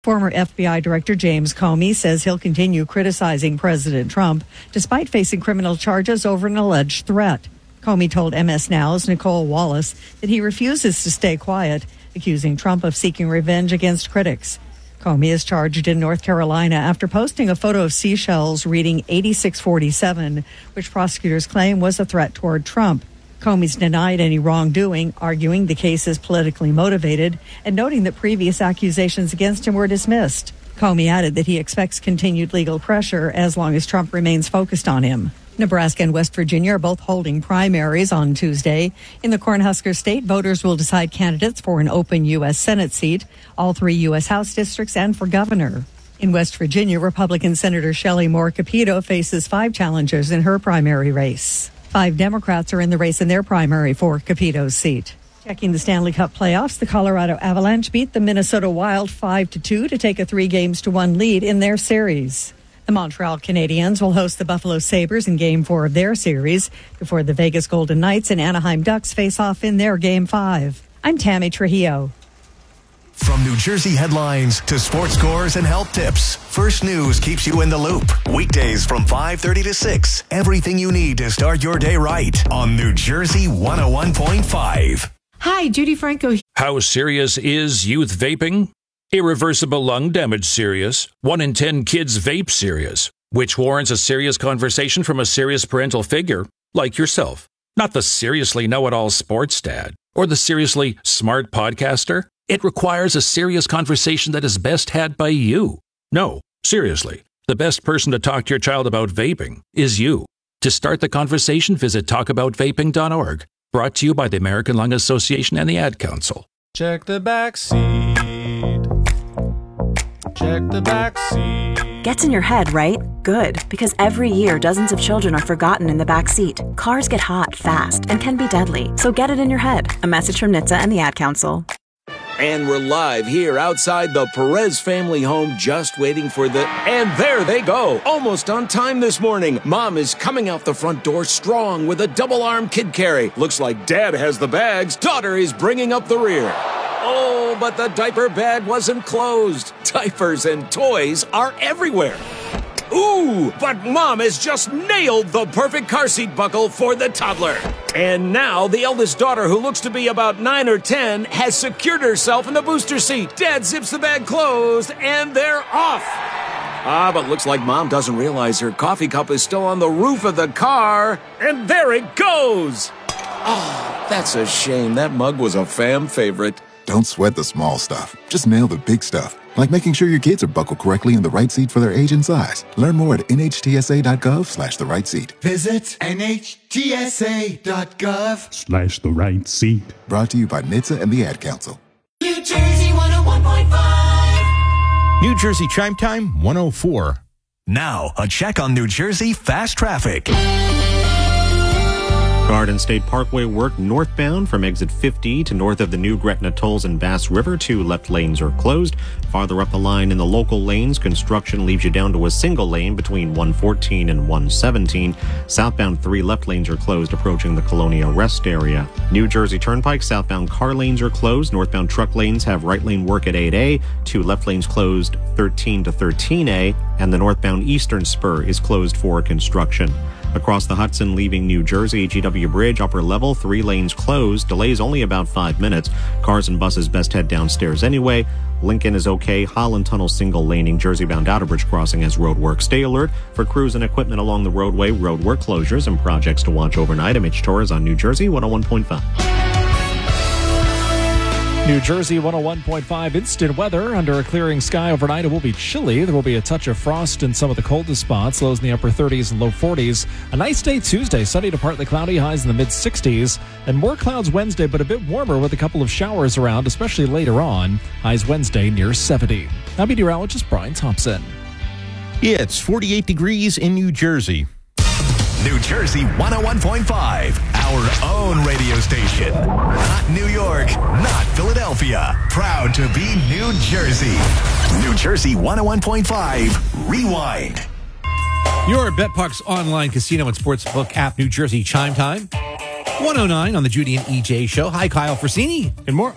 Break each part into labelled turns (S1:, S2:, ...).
S1: Former FBI Director James Comey says he'll continue criticizing President Trump despite facing criminal charges over an alleged threat. Comey told MS Now's Nicole Wallace that he refuses to stay quiet, accusing Trump of seeking revenge against critics. Comey is charged in North Carolina after posting a photo of seashells reading 8647, which prosecutors claim was a threat toward Trump. Comey's denied any wrongdoing, arguing the case is politically motivated and noting that previous accusations against him were dismissed. Comey added that he expects continued legal pressure as long as Trump remains focused on him. Nebraska and West Virginia are both holding primaries on Tuesday. In the Cornhusker state, voters will decide candidates for an open U.S. Senate seat, all 3 U.S. House districts, and for governor. In West Virginia, Republican Senator Shelley Moore Capito faces 5 challengers in her primary race. 5 Democrats are in the race in their primary for Capito's seat. Checking the Stanley Cup playoffs, the Colorado Avalanche beat the Minnesota Wild 5-2 to take a 3-1 lead in their series. The Montreal Canadiens will host the Buffalo Sabres in Game 4 of their series before the Vegas Golden Knights and Anaheim Ducks face off in their Game 5. I'm Tammy Trujillo.
S2: From New Jersey headlines to sports scores and health tips, First News keeps you in the loop. Weekdays from 5:30 to 6. Everything you need to start your day right on New Jersey 101.5.
S3: Hi, Judy Franco.
S4: How serious is youth vaping? Irreversible lung damage serious. 1 in 10 kids vape serious, which warrants a serious conversation from a serious parental figure like yourself. Not the seriously know-it-all sports dad or the seriously smart podcaster. It requires a serious conversation that is best had by you. No, seriously, the best person to talk to your child about vaping is you. To start the conversation, visit talkaboutvaping.org. Brought to you by the American Lung Association and the Ad Council.
S5: Check the back seat. Check the back seat.
S6: Gets in your head, right? Good, because every year dozens of children are forgotten in the back seat. Cars get hot fast and can be deadly, so get it in your head. A message from NHTSA and the Ad Council.
S7: And we're live here outside the Perez family home, just waiting for and there they go, almost on time this morning. Mom is coming out the front door strong with a double-arm kid carry. Looks like Dad has the bags. Daughter is bringing up the rear. Oh, but the diaper bag wasn't closed. Diapers and toys are everywhere. Ooh, but Mom has just nailed the perfect car seat buckle for the toddler. And now the eldest daughter, who looks to be about 9 or 10, has secured herself in the booster seat. Dad zips the bag closed, and they're off. But looks like Mom doesn't realize her coffee cup is still on the roof of the car. And there it goes. Oh, that's a shame. That mug was a fam favorite.
S8: Don't sweat the small stuff. Just nail the big stuff. Like making sure your kids are buckled correctly in the right seat for their age and size. Learn more at nhtsa.gov/the right seat.
S9: Visit nhtsa.gov/the
S10: right seat.
S8: Brought to you by NHTSA and the Ad Council.
S9: New Jersey 101.5.
S11: New Jersey Chime Time 104.
S2: Now, a check on New Jersey fast traffic.
S12: Garden State Parkway work northbound from exit 50 to north of the new Gretna Tolls and Bass River. 2 left lanes are closed. Farther up the line in the local lanes, construction leaves you down to a single lane between 114 and 117. Southbound 3 left lanes are closed approaching the Colonia Rest area. New Jersey Turnpike, southbound car lanes are closed. Northbound truck lanes have right lane work at 8A. 2 left lanes closed 13 to 13A. And the northbound eastern spur is closed for construction. Across the Hudson leaving New Jersey, GW Bridge, upper level, 3 lanes closed. Delays only about 5 minutes. Cars and buses best head downstairs anyway. Lincoln is okay. Holland Tunnel single laning. Jersey-bound Outer Bridge crossing has road work. Stay alert for crews and equipment along the roadway, road work closures, and projects to watch overnight. I'm Mitch Torres on New Jersey 101.5.
S13: New Jersey 101.5 instant weather. Under a clearing sky overnight, it will be chilly. There will be a touch of frost in some of the coldest spots. Lows in the upper 30s and low 40s. A nice day Tuesday. Sunny to partly cloudy. Highs in the mid-60s. And more clouds Wednesday, but a bit warmer with a couple of showers around, especially later on. Highs Wednesday near 70. I'm meteorologist Brian Thompson.
S11: It's 48 degrees in New Jersey.
S2: New Jersey 101.5, our own radio station. Not New York, not Philadelphia. Proud to be New Jersey. New Jersey 101.5, Rewind.
S14: Your BetParx online casino and sportsbook app, New Jersey Chime Time. 109 on the Judy and EJ show. Hi, Kyle Frassini.
S15: And more.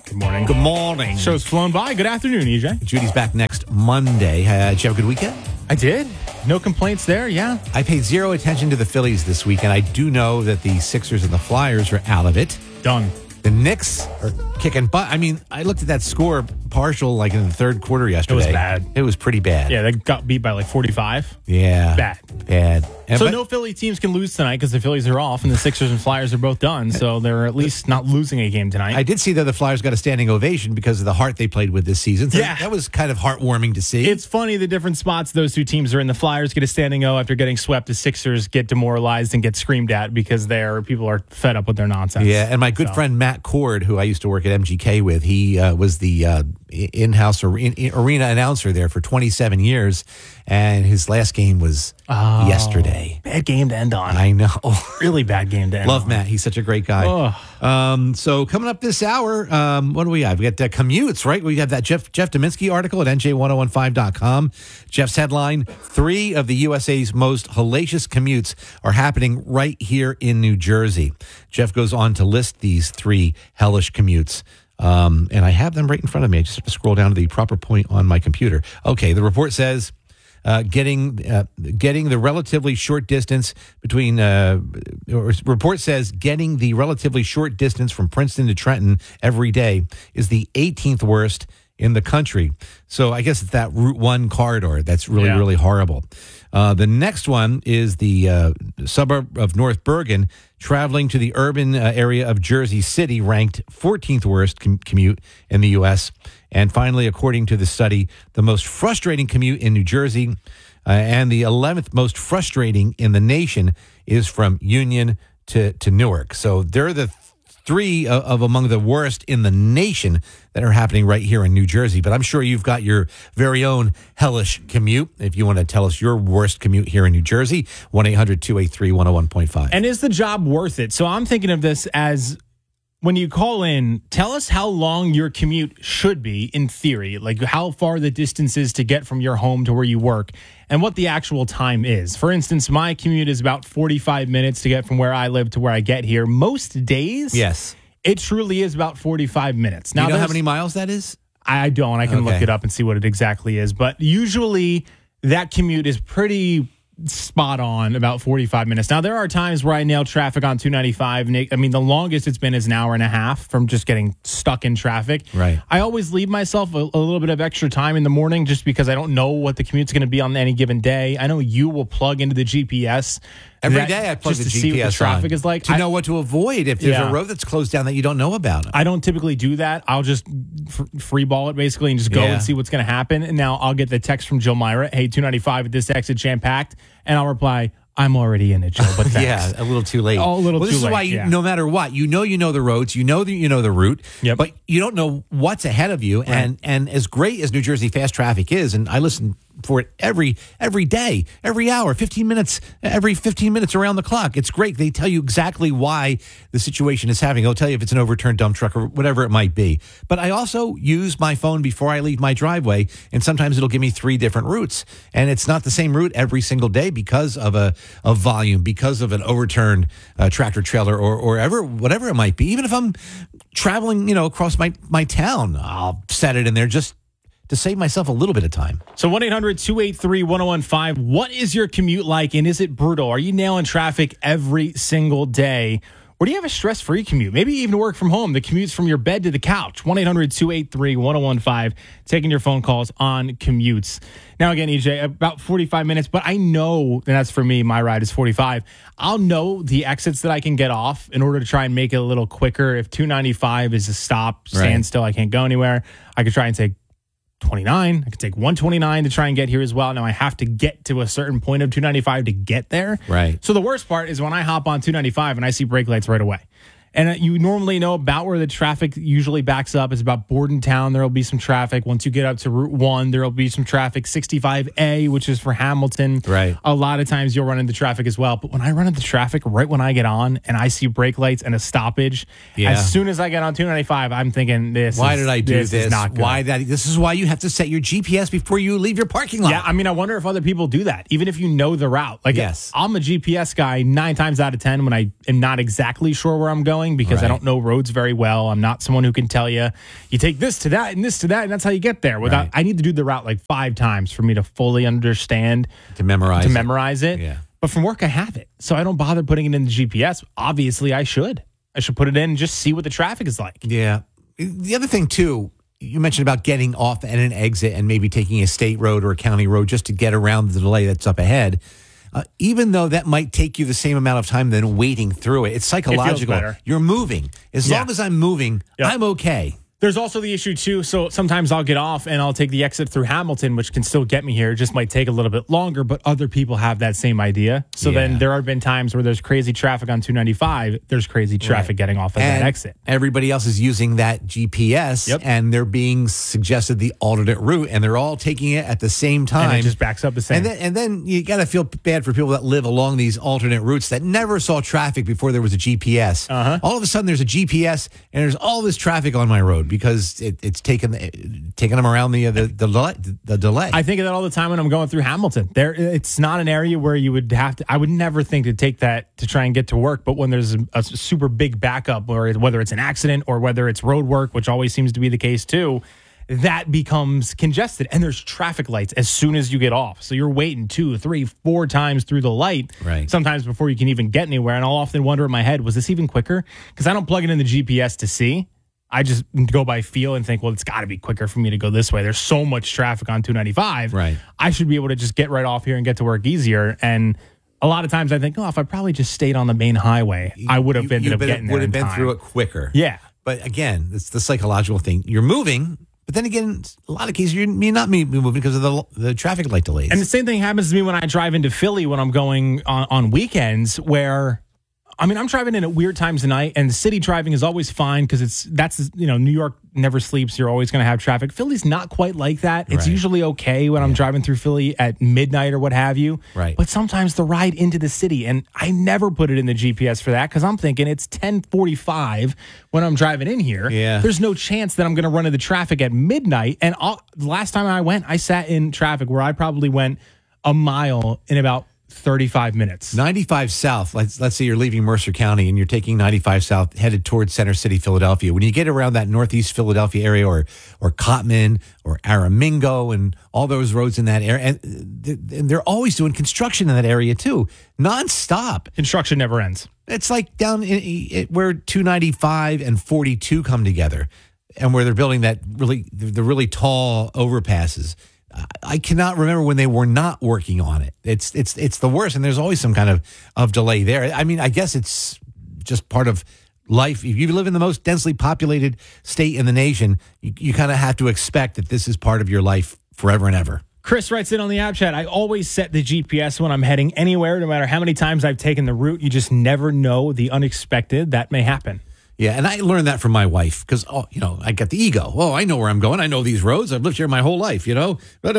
S3: Good morning.
S14: Good morning.
S3: Show's flown by. Good afternoon, EJ.
S14: Judy's back next Monday. Did you have a good weekend?
S3: I did. No complaints there, yeah.
S14: I paid zero attention to the Phillies this weekend. I do know that the Sixers and the Flyers are out of it.
S3: Done.
S14: The Knicks are kicking butt. I mean, I looked at that score partial like in the third quarter yesterday.
S3: It was bad.
S14: It was pretty bad.
S3: Yeah, they got beat by like 45.
S14: Yeah.
S3: Bad.
S14: And
S3: no Philly teams can lose tonight because the Phillies are off and the Sixers and Flyers are both done. So they're at least not losing a game tonight.
S14: I did see that the Flyers got a standing ovation because of the heart they played with this season. So
S3: yeah.
S14: That was kind of heartwarming to see.
S3: It's funny the different spots those two teams are in. The Flyers get a standing O after getting swept. The Sixers get demoralized and get screamed at because people are fed up with their nonsense.
S14: Yeah, and my good friend Matt Cord, who I used to work at MGK with, he was the in-house arena announcer there for 27 years, and his last game was yesterday.
S3: Bad game to end on.
S14: I know.
S3: Really bad game to end on.
S14: Love Matt. He's such a great guy. So coming up this hour, what do we have? We got commutes, right? We have that Jeff Dominski article at NJ1015.com. Jeff's headline, 3 of the USA's most hellacious commutes are happening right here in New Jersey. Jeff goes on to list these 3 hellish commutes. And I have them right in front of me. I just have to scroll down to the proper point on my computer. Okay, the report says getting the relatively short distance between report says getting the relatively short distance from Princeton to Trenton every day is the 18th worst in the country. So I guess it's that Route 1 corridor that's really horrible. The next one is the suburb of North Bergen, traveling to the urban area of Jersey City, ranked 14th worst commute in the U.S. And finally, according to the study, the most frustrating commute in New Jersey and the 11th most frustrating in the nation is from Union to Newark. So they're the 3 of among the worst in the nation that are happening right here in New Jersey. But I'm sure you've got your very own hellish commute. If you want to tell us your worst commute here in New Jersey, 1-800-283-101.5.
S3: And is the job worth it? So I'm thinking of this as when you call in, tell us how long your commute should be in theory, like how far the distance is to get from your home to where you work and what the actual time is. For instance, my commute is about 45 minutes to get from where I live to where I get here. Most days,
S14: yes,
S3: it truly is about 45 minutes. Now,
S14: you know how many miles that is?
S3: I don't. I can look it up and see what it exactly is. But usually that commute is pretty spot on, about 45 minutes. Now, there are times where I nail traffic on 295. I mean, the longest it's been is an hour and a half from just getting stuck in traffic.
S14: Right.
S3: I always leave myself a little bit of extra time in the morning just because I don't know what the commute's going to be on any given day. I know you will plug into the GPS.
S14: Every day I plug the
S3: just to
S14: GPS
S3: see what the traffic is like.
S14: To know what to avoid if there's a road that's closed down that you don't know about.
S3: I don't typically do that. I'll just free ball it basically and just go and see what's going to happen. And now I'll get the text from Jill Myra, hey, 295 at this exit jam-packed. And I'll reply, I'm already in it, Jill, but thanks.
S14: Yeah, a little too late.
S3: Oh, a little too late.
S14: This is why, no matter what, you know the roads, you know the route, but you don't know what's ahead of you. Right. And as great as New Jersey fast traffic is, and I listen for it every day, every hour, 15 minutes, every 15 minutes around the clock. It's great. They tell you exactly why the situation is happening. They'll tell you if it's an overturned dump truck or whatever it might be. But I also use my phone before I leave my driveway, and sometimes it'll give me 3 different routes. And it's not the same route every single day because of a volume, because of an overturned tractor trailer or whatever it might be. Even if I'm traveling, across my town, I'll set it in there just to save myself a little bit of time.
S3: So 1-800-283-1015. What is your commute like, and is it brutal? Are you nailing traffic every single day? Or do you have a stress-free commute? Maybe even work from home. The commute's from your bed to the couch. 1-800-283-1015. Taking your phone calls on commutes. Now, again, EJ, about 45 minutes, but I know, and that's for me, my ride is 45. I'll know the exits that I can get off in order to try and make it a little quicker. If 295 is a stop, standstill, I can't go anywhere, I could try and take 29. I could take 129 to try and get here as well. Now I have to get to a certain point of 295 to get there.
S14: Right.
S3: So the worst part is when I hop on 295 and I see brake lights right away. And you normally know about where the traffic usually backs up. It's about Bordentown. There will be some traffic. Once you get up to Route 1, there will be some traffic. 65A, which is for Hamilton.
S14: Right.
S3: A lot of times you'll run into traffic as well. But when I run into traffic right when I get on and I see brake lights and a stoppage, as soon as I get on 295, I'm thinking,
S14: why did I do this?
S3: Is not good.
S14: This is why you have to set your GPS before you leave your parking lot.
S3: Yeah, I mean, I wonder if other people do that, even if you know the route. Like,
S14: yes.
S3: I'm a GPS guy 9 times out of 10 when I am not exactly sure where I'm going. detailing because I don't know roads very well. I'm not someone who can tell you, you take this to that and this to that, and that's how you get there. Without, I need to do the route like 5 times for me to fully understand.
S14: To memorize
S3: it.
S14: Yeah.
S3: But from work, I have it. So I don't bother putting it in the GPS. Obviously, I should. I should put it in and just see what the traffic is like.
S14: Yeah. The other thing, too, you mentioned about getting off at an exit and maybe taking a state road or a county road just to get around the delay that's up ahead. Even though that might take you the same amount of time than waiting through it, it's psychological.
S3: It feels better.
S14: You're moving. As long as I'm moving, I'm okay.
S3: There's also the issue, too. So sometimes I'll get off and I'll take the exit through Hamilton, which can still get me here. It just might take a little bit longer, but other people have that same idea. So then there have been times where there's crazy traffic on 295. There's crazy traffic getting off at that exit.
S14: Everybody else is using that GPS and they're being suggested the alternate route and they're all taking it at the same time.
S3: And it just backs up the same.
S14: And then you got to feel bad for people that live along these alternate routes that never saw traffic before there was a GPS. All of a sudden there's a GPS and there's all this traffic on my road because it's taking them around the delay.
S3: I think of that all the time when I'm going through Hamilton. It's not an area where you would have to. I would never think to take that to try and get to work. But when there's a super big backup, whether it's an accident or whether it's road work, which always seems to be the case too, that becomes congested. And there's traffic lights as soon as you get off. So you're waiting 2, 3, 4 times through the light. Sometimes before you can even get anywhere. And I'll often wonder in my head, was this even quicker? Because I don't plug it in the GPS to see. I just go by feel and think, well, it's got to be quicker for me to go this way. There's so much traffic on 295. I should be able to just get right off here and get to work easier. And a lot of times I think, if I probably just stayed on the main highway, I would have ended up getting there.
S14: Would have been through it quicker.
S3: Yeah.
S14: But again, it's the psychological thing. You're moving, but then again, a lot of cases you're not moving because of the traffic light delays.
S3: And the same thing happens to me when I drive into Philly when I'm going on weekends where... I'm driving in at weird times of night, and the city driving is always fine because New York never sleeps. You're always going to have traffic. Philly's not quite like that. It's usually okay when I'm driving through Philly at midnight or what have you. But sometimes the ride into the city, and I never put it in the GPS for that because I'm thinking it's 10:45 when I'm driving in here. There's no chance that I'm going to run into traffic at midnight. And the last time I went, I sat in traffic where I probably went a mile in about 35 minutes.
S14: 95 South, let's say you're leaving Mercer County and you're taking 95 South headed towards Center City, Philadelphia. When you get around that northeast Philadelphia area or Cottman or Aramingo and all those roads in that area, and they're always doing construction in that area too, nonstop.
S3: Construction never ends.
S14: It's like down where 295 and 42 come together and where they're building the really tall overpasses. I cannot remember when they were not working on it. It's the worst, and there's always some kind of delay there. I mean, I guess it's just part of life. If you live in the most densely populated state in the nation, you kind of have to expect that this is part of your life forever and ever.
S3: Chris writes in on the app chat, I always set the GPS when I'm heading anywhere, no matter how many times I've taken the route. You just never know the unexpected that may happen.
S14: Yeah, and I learned that from my wife because, I got the ego. Oh, I know where I'm going. I know these roads. I've lived here my whole life, No,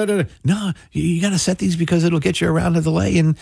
S14: you got to set these because it'll get you around the delay. And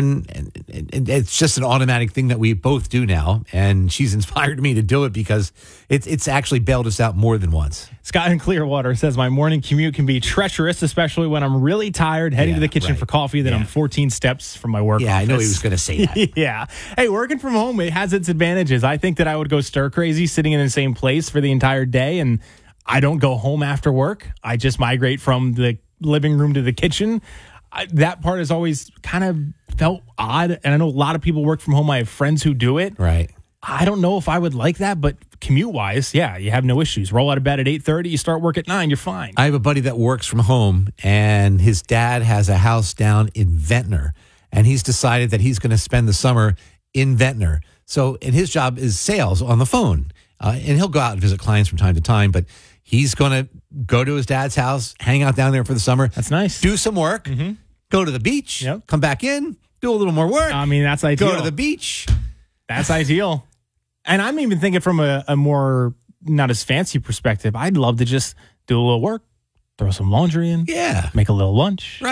S14: it's just an automatic thing that we both do now. And she's inspired me to do it because it's actually bailed us out more than once.
S3: Scott in Clearwater says, my morning commute can be treacherous, especially when I'm really tired, heading to the kitchen for coffee. Then I'm 14 steps from my work office.
S14: I know he was going to say that.
S3: Yeah. Hey, working from home, it has its advantages. I think that I would go stir crazy sitting in the same place for the entire day, and I don't go home after work. I just migrate from the living room to the kitchen. That part has always kind of felt odd, and I know a lot of people work from home. I have friends who do it.
S14: Right.
S3: I don't know if I would like that, but commute-wise, you have no issues. Roll out of bed at 8:30, you start work at 9, you're fine.
S14: I have a buddy that works from home, and his dad has a house down in Ventnor, and he's decided that he's going to spend the summer in Ventnor. So, and his job is sales on the phone, and he'll go out and visit clients from time to time, but he's going to go to his dad's house, hang out down there for the summer.
S3: That's nice.
S14: Do some work, go to the beach, come back in, do a little more work.
S3: I mean, that's ideal.
S14: Go to the beach.
S3: That's ideal. And I'm even thinking from a more not as fancy perspective. I'd love to just do a little work, throw some laundry in.
S14: Yeah.
S3: Make a little lunch.
S14: Right.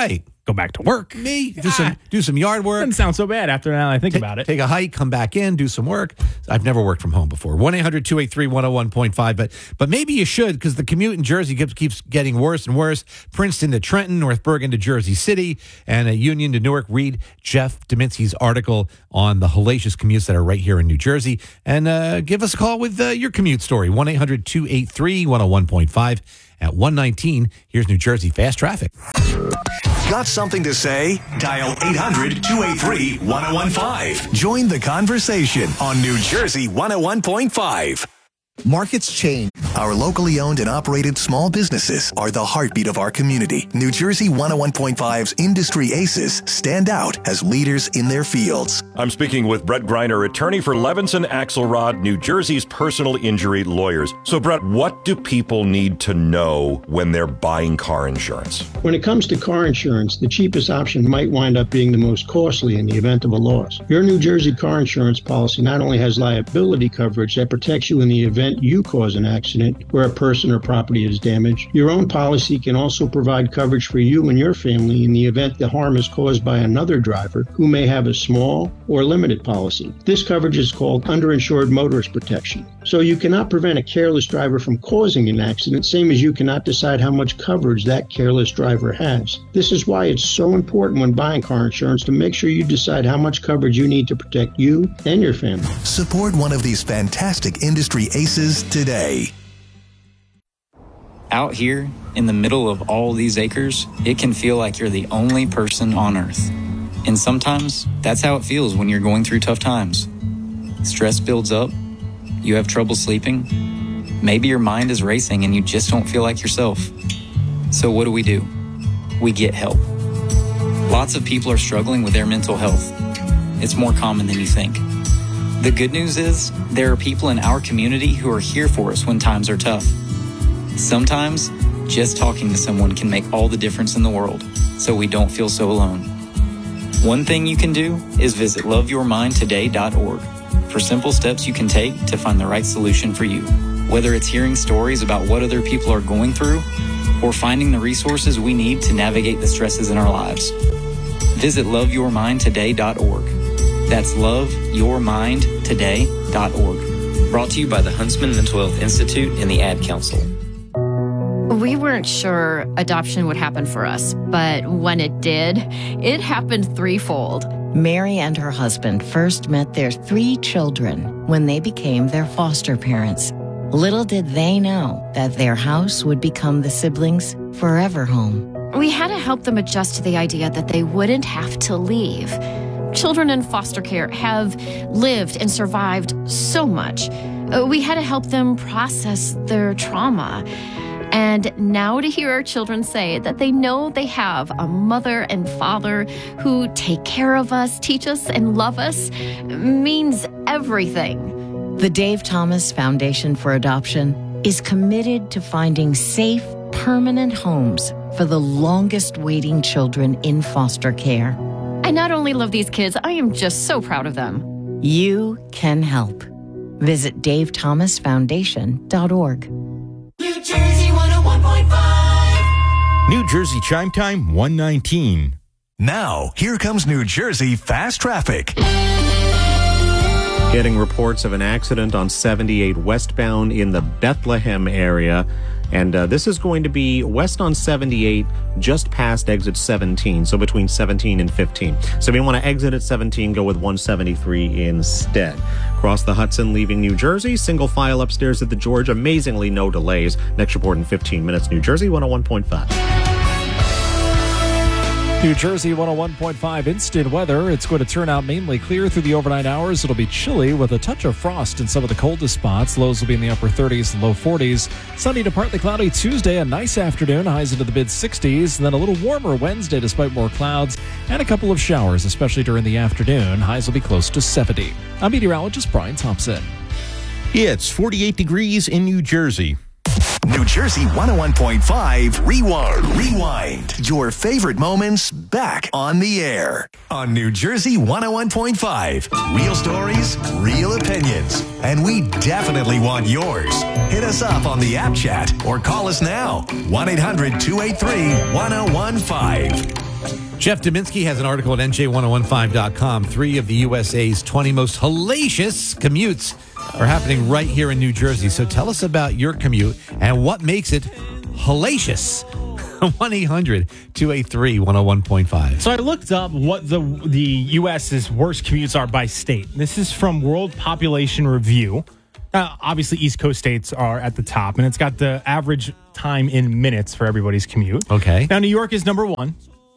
S3: go back to work.
S14: Me, do some yard work.
S3: Doesn't sound so bad after now I think about it.
S14: Take a hike, come back in, do some work. I've never worked from home before. 1-800-283-101.5. But maybe you should, because the commute in Jersey keeps getting worse and worse. Princeton to Trenton, North Bergen to Jersey City, and Union to Newark. Read Jeff Dominski's article on the hellacious commutes that are right here in New Jersey. And give us a call with your commute story. 1-800-283-101.5. At 119, here's New Jersey Fast Traffic.
S2: Got something to say? Dial 800-283-1015. Join the conversation on New Jersey 101.5. Markets change. Our locally owned and operated small businesses are the heartbeat of our community. New Jersey 101.5's industry aces stand out as leaders in their fields.
S10: I'm speaking with Brett Greiner, attorney for Levinson Axelrod, New Jersey's personal injury lawyers. So, Brett, what do people need to know when they're buying car insurance?
S15: When it comes to car insurance, the cheapest option might wind up being the most costly in the event of a loss. Your New Jersey car insurance policy not only has liability coverage that protects you in the event you cause an accident where a person or property is damaged, your own policy can also provide coverage for you and your family in the event the harm is caused by another driver who may have a small or limited policy. This coverage is called underinsured motorist protection. So you cannot prevent a careless driver from causing an accident, same as you cannot decide how much coverage that careless driver has. This is why it's so important when buying car insurance to make sure you decide how much coverage you need to protect you and your family.
S2: Support one of these fantastic industry aces today.
S16: Out here, in the middle of all these acres, it can feel like you're the only person on Earth. And sometimes, that's how it feels when you're going through tough times. Stress builds up, you have trouble sleeping, maybe your mind is racing and you just don't feel like yourself. So what do? We get help. Lots of people are struggling with their mental health. It's more common than you think. The good news is, there are people in our community who are here for us when times are tough. Sometimes, just talking to someone can make all the difference in the world, so we don't feel so alone. One thing you can do is visit loveyourmindtoday.org for simple steps you can take to find the right solution for you. Whether it's hearing stories about what other people are going through, or finding the resources we need to navigate the stresses in our lives. Visit loveyourmindtoday.org. That's loveyourmindtoday.org. Brought to you by the Huntsman Mental Health Institute and the Ad Council.
S17: We weren't sure adoption would happen for us, but when it did, it happened threefold.
S18: Mary and her husband first met their 3 children when they became their foster parents. Little did they know that their house would become the siblings' forever home.
S17: We had to help them adjust to the idea that they wouldn't have to leave. Children in foster care have lived and survived so much. We had to help them process their trauma. And now to hear our children say that they know they have a mother and father who take care of us, teach us, and love us means everything.
S18: The Dave Thomas Foundation for Adoption is committed to finding safe, permanent homes for the longest waiting children in foster care.
S17: I not only love these kids, I am just so proud of them.
S18: You can help. Visit davethomasfoundation.org.
S9: New Jersey 101.5.
S11: New Jersey Chime Time 119.
S2: Now, here comes New Jersey Fast Traffic.
S12: Getting reports of an accident on 78 westbound in the Bethlehem area. And this is going to be west on 78, just past exit 17, so between 17 and 15. So if you want to exit at 17, go with 173 instead. Cross the Hudson, leaving New Jersey, single file upstairs at the George. Amazingly, no delays. Next report in 15 minutes, New Jersey 101.5.
S13: New Jersey 101.5 instant weather. It's going to turn out mainly clear through the overnight hours. It'll be chilly with a touch of frost in some of the coldest spots. Lows will be in the upper 30s and low 40s. Sunny to partly cloudy Tuesday, a nice afternoon, highs into the mid 60s, and then a little warmer Wednesday despite more clouds and a couple of showers, especially during the afternoon. Highs will be close to 70. I'm meteorologist Brian Thompson.
S11: It's 48 degrees in New Jersey.
S2: New Jersey 101.5 Rewind. Your favorite moments back on the air. On New Jersey 101.5. Real stories, real opinions. And we definitely want yours. Hit us up on the app chat or call us now. 1-800-283-1015.
S14: Jeff Dominski has an article at NJ1015.com. 3 of the USA's 20 most hellacious commutes are happening right here in New Jersey. So tell us about your commute and what makes it hellacious. 1-800-283-101.5.
S3: So I looked up what the U.S.'s worst commutes are by state. This is from World Population Review. Obviously, East Coast states are at the top, and it's got the average time in minutes for everybody's commute.
S14: Okay.
S3: Now, New York is number 1,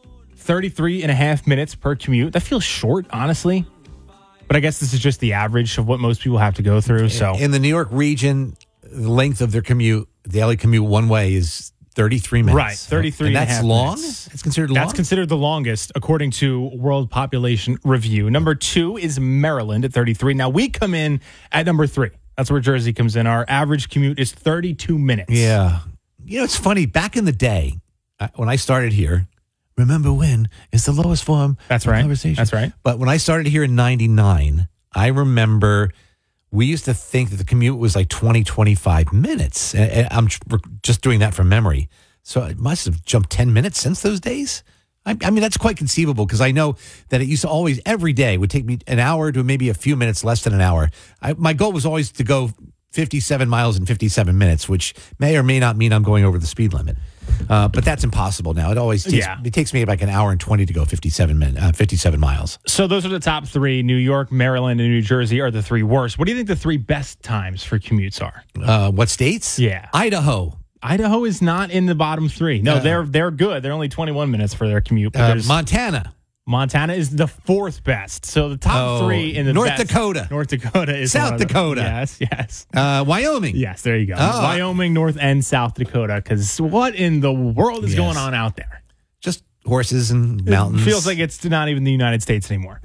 S3: 33 and a half minutes per commute. That feels short, honestly. But I guess this is just the average of what most people have to go through. So
S14: in the New York region, the length of their commute, the daily commute one way is 33 minutes.
S3: Right, 33 and
S14: that's
S3: a half
S14: long?
S3: minutes.
S14: It's considered long?
S3: That's considered the longest, according to World Population Review. Number 2 is Maryland at 33. Now, we come in at number 3. That's where Jersey comes in. Our average commute is 32 minutes.
S14: Yeah. You know, it's funny. Back in the day, when I started here, remember when is the lowest form
S3: That's
S14: of
S3: right.
S14: conversation.
S3: That's right.
S14: But when I started here in 99, I remember we used to think that the commute was like 20, 25 minutes. And I'm just doing that from memory. So it must have jumped 10 minutes since those days. I mean, that's quite conceivable because I know that it used to always, every day, would take me an hour to maybe a few minutes, less than an hour. My goal was always to go 57 miles in 57 minutes, which may or may not mean I'm going over the speed limit. But that's impossible now. It always takes, it takes me like an hour and 20 to go 57 miles.
S3: So those are the top 3. New York, Maryland, and New Jersey are the 3 worst. What do you think the 3 best times for commutes are?
S14: What states?
S3: Yeah.
S14: Idaho.
S3: Idaho is not in the bottom 3. No, they're good. They're only 21 minutes for their commute. But
S14: Montana.
S3: Montana is the 4th best. So the top 3 in the
S14: North
S3: best.
S14: Dakota.
S3: North Dakota is
S14: South Dakota.
S3: Yes.
S14: Wyoming.
S3: Yes, there you go.
S14: Oh.
S3: Wyoming, North and South Dakota. Because what in the world is going on out there?
S14: Just horses and mountains.
S3: It feels like it's not even the United States anymore.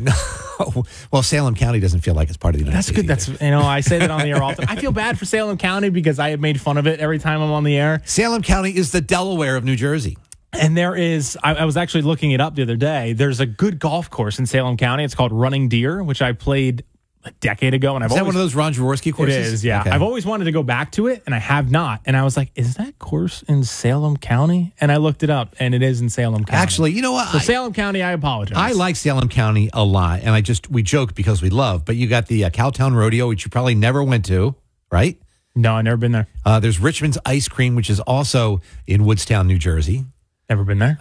S14: Well, Salem County doesn't feel like it's part of the United States.
S3: That's good. That's I say that on the air often. I feel bad for Salem County because I have made fun of it every time I'm on the air.
S14: Salem County is the Delaware of New Jersey.
S3: And there is, I was actually looking it up the other day. There's a good golf course in Salem County. It's called Running Deer, which I played a decade ago. And
S14: Is that one of those Ron Jaworski courses?
S3: It is, yeah.
S14: Okay.
S3: I've always wanted to go back to it, and I have not. And I was like, is that course in Salem County? And I looked it up, and it is in Salem County.
S14: Actually, you know what?
S3: So Salem County, I apologize.
S14: I like Salem County a lot, and we joke because we love. But you got the Cowtown Rodeo, which you probably never went to, right?
S3: No, I've never been there.
S14: There's Richmond's Ice Cream, which is also in Woodstown, New Jersey.
S3: Never been there.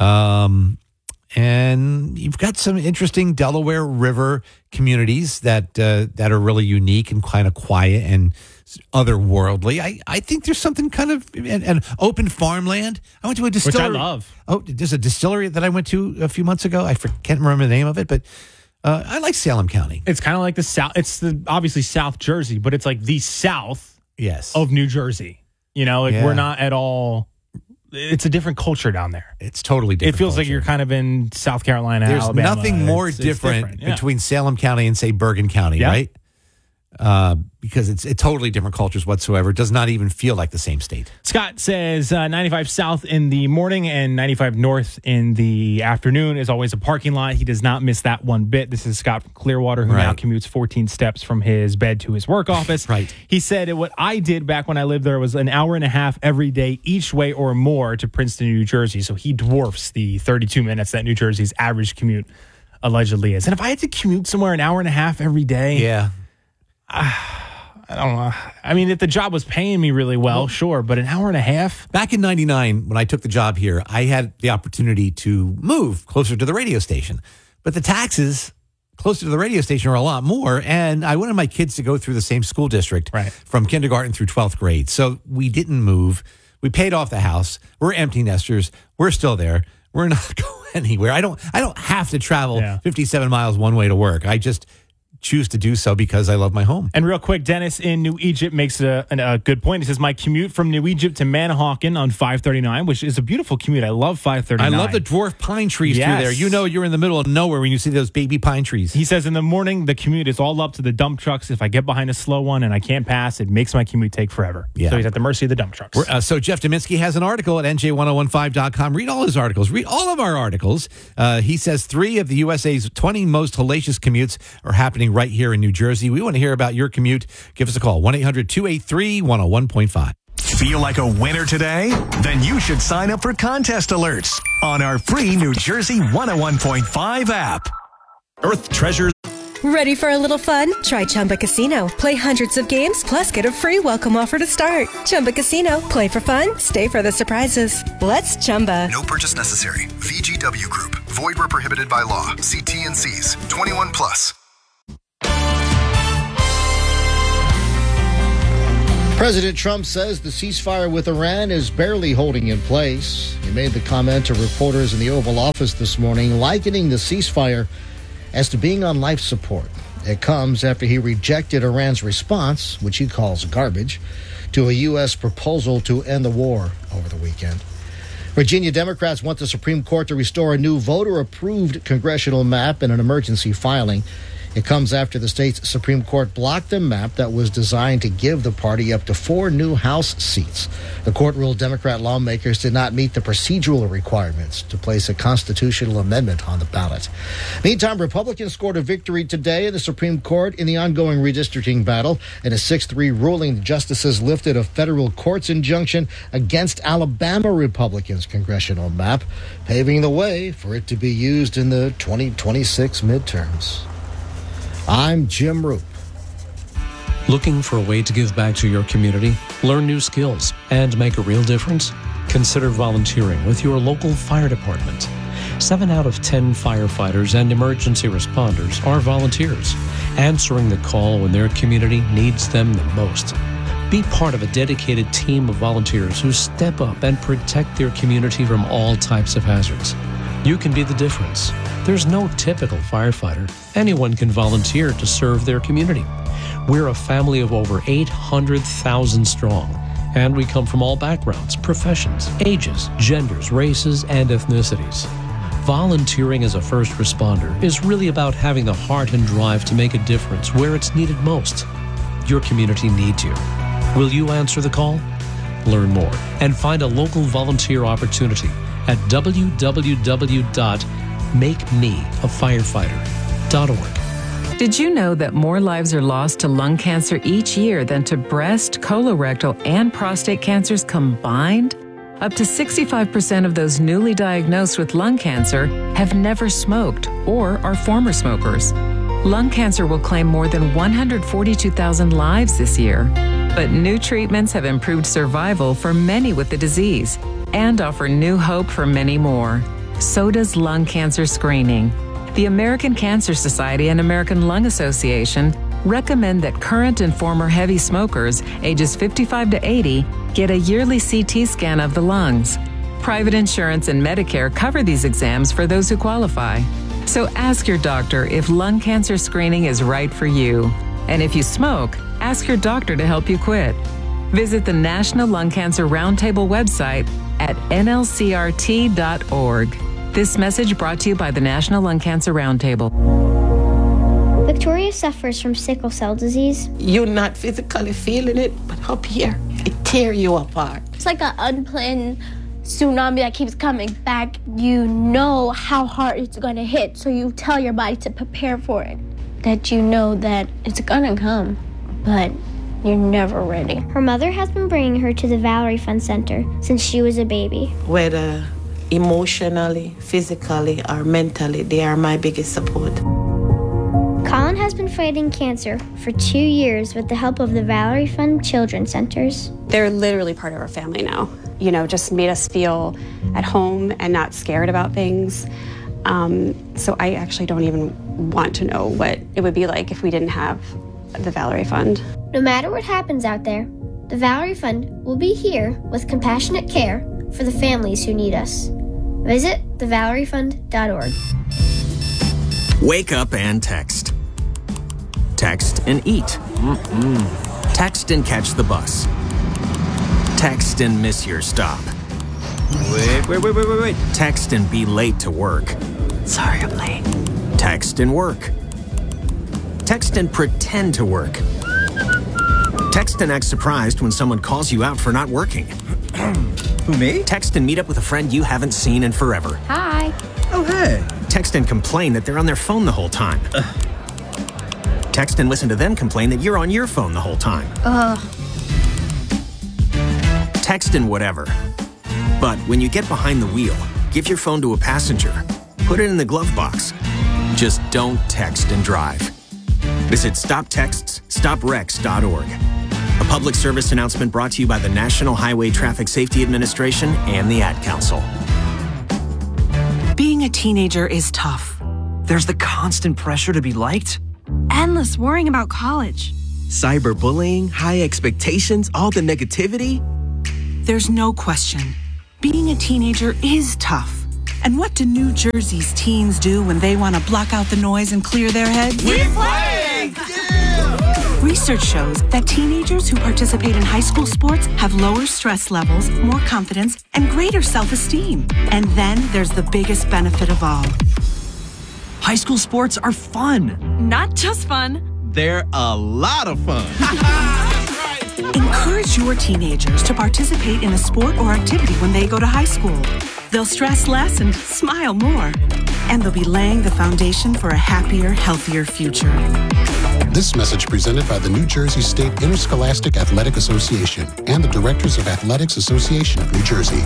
S14: And you've got some interesting Delaware River communities that are really unique and kind of quiet and otherworldly. I think there's something kind of an open farmland. I went to a distillery.
S3: Which I love.
S14: Oh, there's a distillery that I went to a few months ago. I can't remember the name of it, but I like Salem County.
S3: It's kind of like the South. It's obviously South Jersey, but it's like the South of New Jersey. We're not at all. It's a different culture down there.
S14: It's totally different.
S3: It feels like you're kind of in South Carolina,
S14: There's
S3: Alabama.
S14: nothing more
S3: It's
S14: different
S3: yeah.
S14: between Salem County and, say, Bergen County, right? Because it's totally different cultures whatsoever. It does not even feel like the same state.
S3: Scott says 95 South in the morning and 95 North in the afternoon is always a parking lot. He does not miss that one bit. This is Scott from Clearwater, who now commutes 14 steps from his bed to his work office. He said, what I did back when I lived there was an hour and a half every day each way or more to Princeton, New Jersey. So he dwarfs the 32 minutes that New Jersey's average commute allegedly is. And if I had to commute somewhere an hour and a half every day... I don't know. I mean, if the job was paying me really well, sure, but an hour and a half?
S14: Back in 99, when I took the job here, I had the opportunity to move closer to the radio station. But the taxes closer to the radio station are a lot more, and I wanted my kids to go through the same school district from kindergarten through 12th grade. So we didn't move. We paid off the house. We're empty nesters. We're still there. We're not going anywhere. I don't have to travel 57 miles one way to work. I just choose to do so because I love my home.
S3: And real quick, Dennis in New Egypt makes a good point. He says, my commute from New Egypt to Manahawkin on 539, which is a beautiful commute. I love 539.
S14: I love the dwarf pine trees through there. You're in the middle of nowhere when you see those baby pine trees.
S3: He says in the morning, the commute is all up to the dump trucks. If I get behind a slow one and I can't pass, it makes my commute take forever.
S14: Yeah.
S3: So he's at the mercy of the dump trucks.
S14: So Jeff Dominski has an article at NJ1015.com. Read all his articles. Read all of our articles. He says 3 of the USA's 20 most hellacious commutes are happening right here in New Jersey. We want to hear about your commute. Give us a call, 1-800-283-101.5.
S2: Feel like a winner today? Then you should sign up for contest alerts on our free New Jersey 101.5 app.
S10: Earth Treasures.
S19: Ready for a little fun? Try Chumba Casino. Play hundreds of games, plus get a free welcome offer to start. Chumba Casino. Play for fun. Stay for the surprises. Let's Chumba.
S20: No purchase necessary. VGW Group. Void where prohibited by law. See T&Cs. 21 plus.
S21: President Trump says the ceasefire with Iran is barely holding in place. He made the comment to reporters in the Oval Office this morning, likening the ceasefire as to being on life support. It comes after he rejected Iran's response, which he calls garbage, to a U.S. proposal to end the war over the weekend. Virginia Democrats want the Supreme Court to restore a new voter-approved congressional map in an emergency filing. It comes after the state's Supreme Court blocked a map that was designed to give the party up to 4 new House seats. The court ruled Democrat lawmakers did not meet the procedural requirements to place a constitutional amendment on the ballot. Meantime, Republicans scored a victory today in the Supreme Court in the ongoing redistricting battle. In a 6-3 ruling, the justices lifted a federal court's injunction against Alabama Republicans' congressional map, paving the way for it to be used in the 2026 midterms. I'm Jim Roop.
S22: Looking for a way to give back to your community, learn new skills, and make a real difference? Consider volunteering with your local fire department. 7 out of 10 firefighters and emergency responders are volunteers, answering the call when their community needs them the most. Be part of a dedicated team of volunteers who step up and protect their community from all types of hazards. You can be the difference. There's no typical firefighter. Anyone can volunteer to serve their community. We're a family of over 800,000 strong, and we come from all backgrounds, professions, ages, genders, races, and ethnicities. Volunteering as a first responder is really about having the heart and drive to make a difference where it's needed most. Your community needs you. Will you answer the call? Learn more and find a local volunteer opportunity at www.makemeafirefighter.org.
S23: Did you know that more lives are lost to lung cancer each year than to breast, colorectal, and prostate cancers combined? Up to 65% of those newly diagnosed with lung cancer have never smoked or are former smokers. Lung cancer will claim more than 142,000 lives this year. But new treatments have improved survival for many with the disease and offer new hope for many more. So does lung cancer screening. The American Cancer Society and American Lung Association recommend that current and former heavy smokers, ages 55 to 80, get a yearly CT scan of the lungs. Private insurance and Medicare cover these exams for those who qualify. So ask your doctor if lung cancer screening is right for you. And if you smoke, ask your doctor to help you quit. Visit the National Lung Cancer Roundtable website at nlcrt.org. This message brought to you by the National Lung Cancer Roundtable.
S24: Victoria suffers from sickle cell disease.
S25: You're not physically feeling it, but up here, it tears you apart.
S24: It's like an unplanned tsunami that keeps coming back. You know how hard it's going to hit, so you tell your body to prepare for it. That you know that it's going to come, but you're never ready. Her mother has been bringing her to the Valerie Fund Center since she was a baby.
S25: Whether emotionally, physically, or mentally, they are my biggest support.
S24: Colin has been fighting cancer for 2 years with the help of the Valerie Fund Children's Centers.
S26: They're literally part of our family now. You know, just made us feel at home and not scared about things. So I actually don't even want to know what it would be like if we didn't have the Valerie Fund.
S24: No matter what happens out there, the Valerie Fund will be here with compassionate care for the families who need us. Visit thevaleriefund.org.
S27: Wake up and text. Text and eat. Text and catch the bus. Text and miss your stop. Wait. Text and be late to work.
S26: Sorry, I'm late.
S27: Text and work. Text and pretend to work. Text and act surprised when someone calls you out for not working.
S28: Who, me?
S27: Text and meet up with a friend you haven't seen in forever.
S24: Hi.
S28: Oh, hey.
S27: Text and complain that they're on their phone the whole time. Text and listen to them complain that you're on your phone the whole time. text and whatever. But when you get behind the wheel, give your phone to a passenger. Put it in the glove box. Just don't text and drive. Visit StopTextsStopWrecks.org. A public service announcement brought to you by the National Highway Traffic Safety Administration and the Ad Council.
S1: Being a teenager is tough. There's the constant pressure to be liked.
S4: Endless worrying about college.
S27: Cyberbullying, high expectations, all the negativity.
S1: There's no question. Being a teenager is tough. And what do New Jersey's teens do when they want to block out the noise and clear their heads?
S9: We play!
S1: Yeah! Research shows that teenagers who participate in high school sports have lower stress levels, more confidence, and greater self-esteem. And then there's the biggest benefit of all. High school sports are fun.
S4: Not just fun.
S1: They're a lot of fun. Encourage your teenagers to participate in a sport or activity when they go to high school. They'll stress less and smile more. And they'll be laying the foundation for a happier, healthier future.
S5: This message presented by the New Jersey State Interscholastic Athletic Association and the Directors of Athletics Association of New Jersey.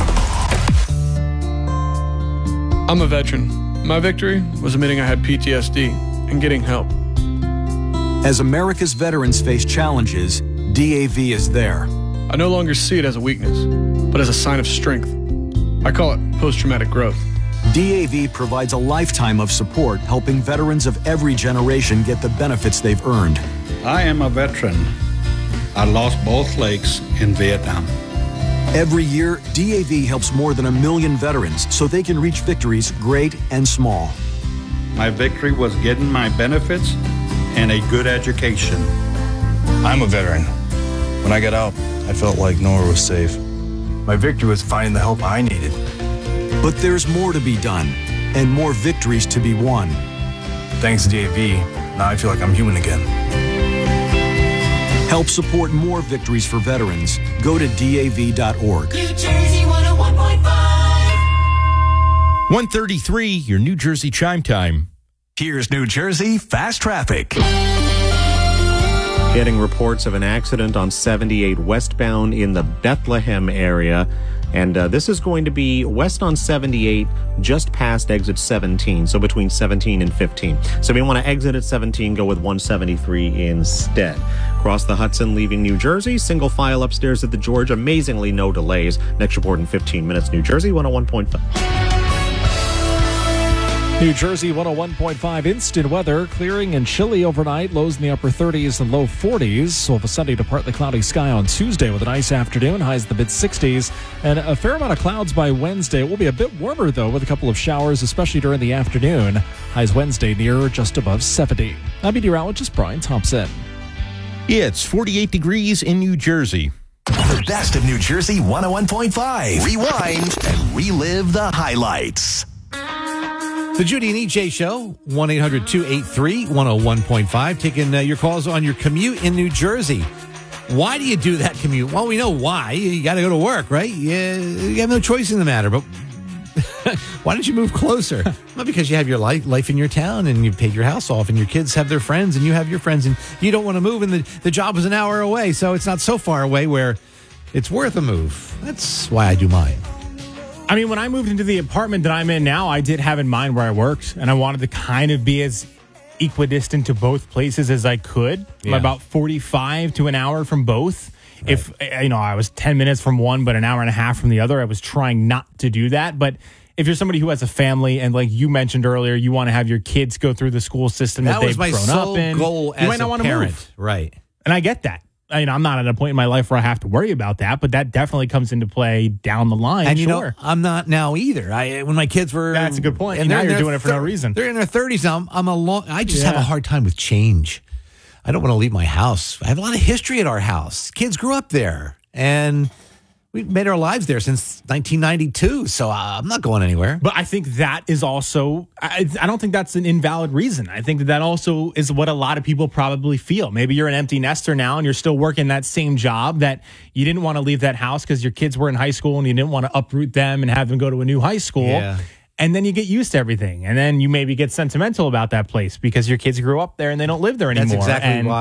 S6: I'm a veteran. My victory was admitting I had PTSD and getting help.
S7: As America's veterans face challenges, DAV is there.
S6: I no longer see it as a weakness, but as a sign of strength. I call it post-traumatic growth.
S7: DAV provides a lifetime of support, helping veterans of every generation get the benefits they've earned.
S8: I am a veteran. I lost both legs in Vietnam.
S7: Every year, DAV helps more than 1 million veterans so they can reach victories great and small.
S8: My victory was getting my benefits and a good education.
S15: I'm a veteran. When I got out, I felt like nowhere was safe. My victory was finding the help I needed.
S7: But there's more to be done and more victories to be won.
S15: Thanks to DAV, now I feel like I'm human again.
S7: Help support more victories for veterans. Go to DAV.org.
S9: New Jersey 101.5.
S11: 1:33, your New Jersey chime time.
S2: Here's New Jersey Fast Traffic.
S12: Getting reports of an accident on 78 westbound in the Bethlehem area. And this is going to be west on 78, just past exit 17, so between 17 and 15. So if you want to exit at 17, go with 173 instead. Cross the Hudson, leaving New Jersey, single file upstairs at the George. Amazingly, no delays. Next report in 15 minutes, New Jersey 101.5.
S13: New Jersey 101.5 instant weather, clearing and chilly overnight, lows in the upper 30s and low 40s. So we'll have a sunny to partly cloudy sky on Tuesday with a nice afternoon, highs in the mid-60s, and a fair amount of clouds by Wednesday. It will be a bit warmer, though, with a couple of showers, especially during the afternoon. Highs Wednesday near or just above 70. I'm meteorologist Brian Thompson.
S11: It's 48 degrees in New Jersey.
S2: The best of New Jersey 101.5. Rewind and relive the highlights.
S14: The Judy and EJ Show, 1-800-283-101.5, taking your calls on your commute in New Jersey. Why do you do that commute? Well, we know why. You got to go to work, right? You have no choice in the matter, but why don't you move closer? Not because you have your life in your town and you've paid your house off and your kids have their friends and you have your friends and you don't want to move and the job is an hour away, so it's not so far away where it's worth a move. That's why I do mine.
S3: I mean, when I moved into the apartment that I'm in now, I did have in mind where I worked, and I wanted to kind of be as equidistant to both places as I could. Yeah. I'm about 45 to an hour from both. Right. If, I was 10 minutes from one, but an hour and a half from the other, I was trying not to do that. But if you're somebody who has a family, and like you mentioned earlier, you want to have your kids go through the school system that they've grown up in.
S14: Goal
S3: you might not want to move.
S14: Right.
S3: And I get that. I'm not at a point in my life where I have to worry about that, but that definitely comes into play down the line.
S14: And
S3: sure.
S14: I'm not now either. When my kids were,
S3: that's a good point. And now you're doing it for no reason.
S14: They're in their 30s now. I just have a hard time with change. I don't want to leave my house. I have a lot of history at our house. Kids grew up there, and we've made our lives there since 1992. So I'm not going anywhere.
S3: But I think that is also, I don't think that's an invalid reason. I think that also is what a lot of people probably feel. Maybe you're an empty nester now and you're still working that same job, that you didn't want to leave that house because your kids were in high school and you didn't want to uproot them and have them go to a new high school.
S14: Yeah.
S3: And then you get used to everything. And then you maybe get sentimental about that place because your kids grew up there and they don't live there anymore.
S14: That's exactly why.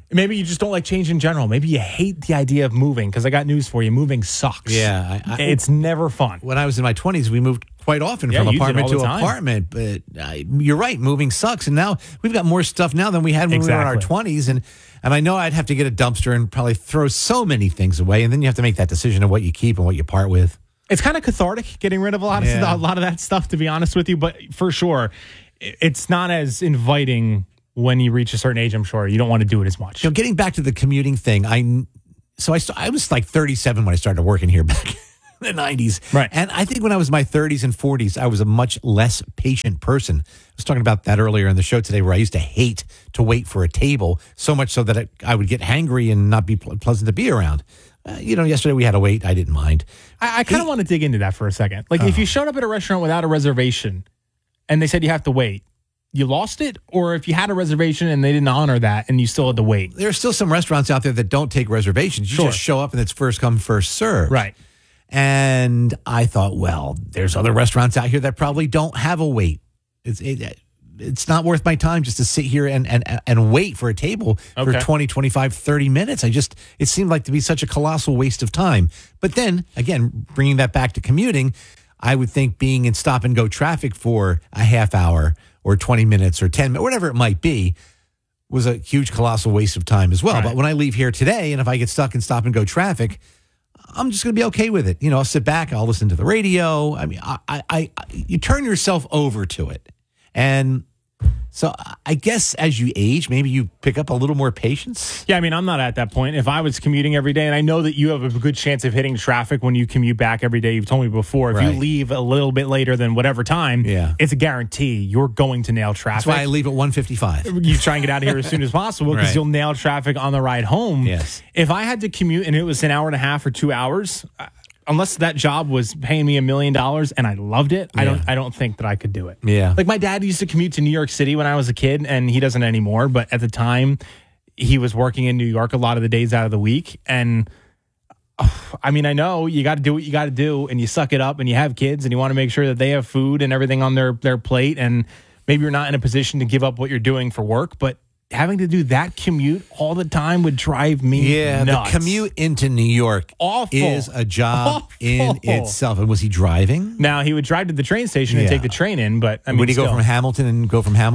S3: Maybe you just don't like change in general. Maybe you hate the idea of moving, because I got news for you. Moving sucks.
S14: Yeah.
S3: It's never fun.
S14: When I was in my 20s, we moved quite often from
S3: you did
S14: apartment
S3: all
S14: to
S3: the time.
S14: apartment. But you're right, moving sucks. And now we've got more stuff now than we had when we were in our 20s. And I know I'd have to get a dumpster and probably throw so many things away. And then you have to make that decision of what you keep and what you part with.
S3: It's kind of cathartic getting rid of a lot of that stuff, to be honest with you. But for sure, it's not as inviting when you reach a certain age. I'm sure you don't want to do it as much.
S14: Getting back to the commuting thing, I was like 37 when I started working here back in the 90s.
S3: Right.
S14: And I think when I was in my 30s and 40s, I was a much less patient person. I was talking about that earlier in the show today, where I used to hate to wait for a table, so much so that I would get hangry and not be pleasant to be around. Yesterday we had to wait. I didn't mind.
S3: I kind of want to dig into that for a second. Like, if you showed up at a restaurant without a reservation and they said you have to wait, you lost it? Or if you had a reservation and they didn't honor that and you still had to wait?
S14: There are still some restaurants out there that don't take reservations. You just show up and it's first come, first serve.
S3: Right.
S14: And I thought, well, there's other restaurants out here that probably don't have a wait. It's not worth my time just to sit here and wait for a table for 20, 25, 30 minutes. It seemed like to be such a colossal waste of time. But then, again, bringing that back to commuting, I would think being in stop and go traffic for a half hour or 20 minutes or 10 minutes, whatever it might be, was a huge, colossal waste of time as well. Right. But when I leave here today, and if I get stuck in stop and go traffic, I'm just going to be okay with it. I'll sit back, I'll listen to the radio. I mean, you turn yourself over to it. And so I guess as you age, maybe you pick up a little more patience.
S3: Yeah, I mean, I'm not at that point. If I was commuting every day, and I know that you have a good chance of hitting traffic when you commute back every day. You've told me before, if you leave a little bit later than whatever time, it's a guarantee you're going to nail traffic.
S14: That's why I leave at 1:55.
S3: You try and get out of here as soon as possible because you'll nail traffic on the ride home.
S14: Yes.
S3: If I had to commute and it was an hour and a half or 2 hours, unless that job was paying me $1 million and I loved it, I don't think that I could do it.
S14: Yeah.
S3: Like, my dad used to commute to New York City when I was a kid, and he doesn't anymore. But at the time, he was working in New York a lot of the days out of the week. And I mean, I know you got to do what you got to do, and you suck it up, and you have kids, and you want to make sure that they have food and everything on their plate. And maybe you're not in a position to give up what you're doing for work, but having to do that commute all the time would drive me nuts.
S14: The commute into New York is a job in itself. And was he driving?
S3: Now, he would drive to the train station and take the train in, but I mean,
S14: would he go from Hamilton into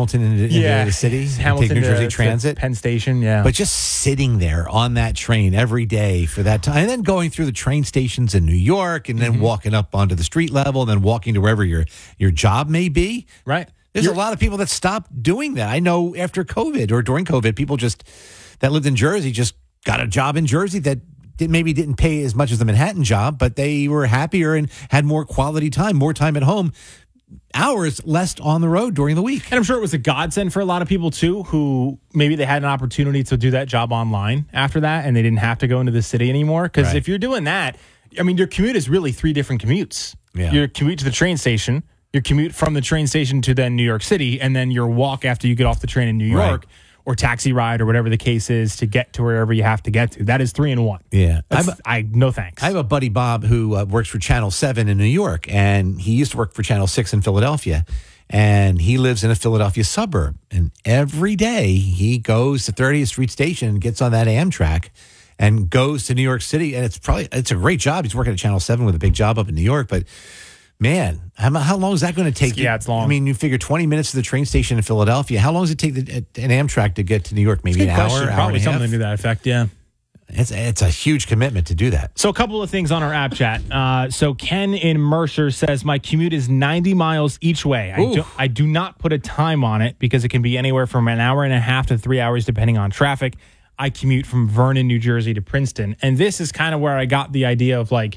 S14: the city?
S3: Hamilton,
S14: take New Jersey Transit?
S3: Penn Station, yeah.
S14: But just sitting there on that train every day for that time, and then going through the train stations in New York, and then walking up onto the street level, and then walking to wherever your job may be.
S3: Right.
S14: There's a lot of people that stopped doing that. I know after COVID or during COVID, people that lived in Jersey just got a job in Jersey that maybe didn't pay as much as the Manhattan job, but they were happier and had more quality time, more time at home, hours less on the road during the week.
S3: And I'm sure it was a godsend for a lot of people too, who maybe they had an opportunity to do that job online after that, and they didn't have to go into the city anymore. Because if you're doing that, I mean, your commute is really 3 different commutes.
S14: Yeah.
S3: Your commute to the train station, your commute from the train station to then New York City, and then your walk after you get off the train in New York, or taxi ride, or whatever the case is, to get to wherever you have to get to. That is 3 in 1.
S14: Yeah.
S3: No thanks.
S14: I have a buddy, Bob, who works for Channel 7 in New York, and he used to work for Channel 6 in Philadelphia, and he lives in a Philadelphia suburb. And every day he goes to 30th Street Station and gets on that Amtrak and goes to New York City, and it's a great job. He's working at Channel 7 with a big job up in New York, but man, how long is that going to take?
S3: Yeah, it's long.
S14: I mean, you figure 20 minutes to the train station in Philadelphia. How long does it take an Amtrak to get to New York? Maybe an hour,
S3: Probably
S14: hour and a half?
S3: something to that effect, yeah.
S14: It's a huge commitment to do that.
S3: So a couple of things on our app chat. So Ken in Mercer says, my commute is 90 miles each way. I do not put a time on it because it can be anywhere from an hour and a half to 3 hours depending on traffic. I commute from Vernon, New Jersey to Princeton. And this is kind of where I got the idea of, like,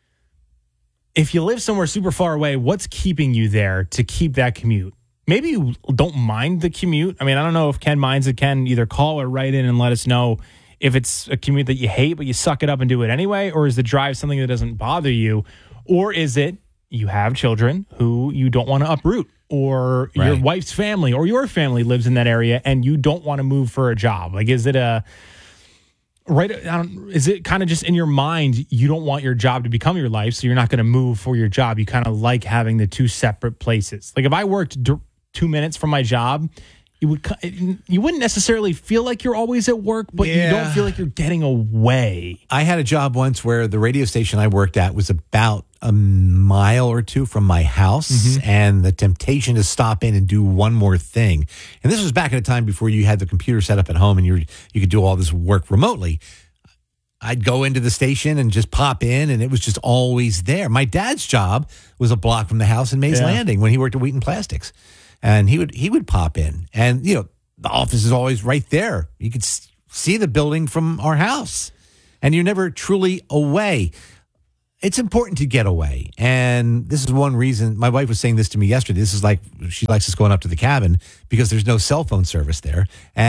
S3: if you live somewhere super far away, what's keeping you there to keep that commute? Maybe you don't mind the commute. I mean, I don't know if Ken minds it. Ken, either call or write in and let us know if it's a commute that you hate, but you suck it up and do it anyway, or is the drive something that doesn't bother you? Or is it you have children who you don't want to uproot, or your wife's family or your family lives in that area and you don't want to move for a job? Like, is it is it kind of just in your mind, you don't want your job to become your life, so you're not going to move for your job? You kind of like having the 2 separate places. Like, if I worked 2 minutes from my job, you wouldn't necessarily feel like you're always at work, but you don't feel like you're getting away.
S14: I had a job once where the radio station I worked at was about a mile or two from my house, and the temptation to stop in and do one more thing. And this was back at a time before you had the computer set up at home and you could do all this work remotely. I'd go into the station and just pop in, and it was just always there. My dad's job was a block from the house in Mays Landing when he worked at Wheaton Plastics. And he would pop in, and the office is always right there. You could see the building from our house, and you're never truly away. It's important to get away, and this is one reason. My wife was saying this to me yesterday. This is like she likes us going up to the cabin because there's no cell phone service there,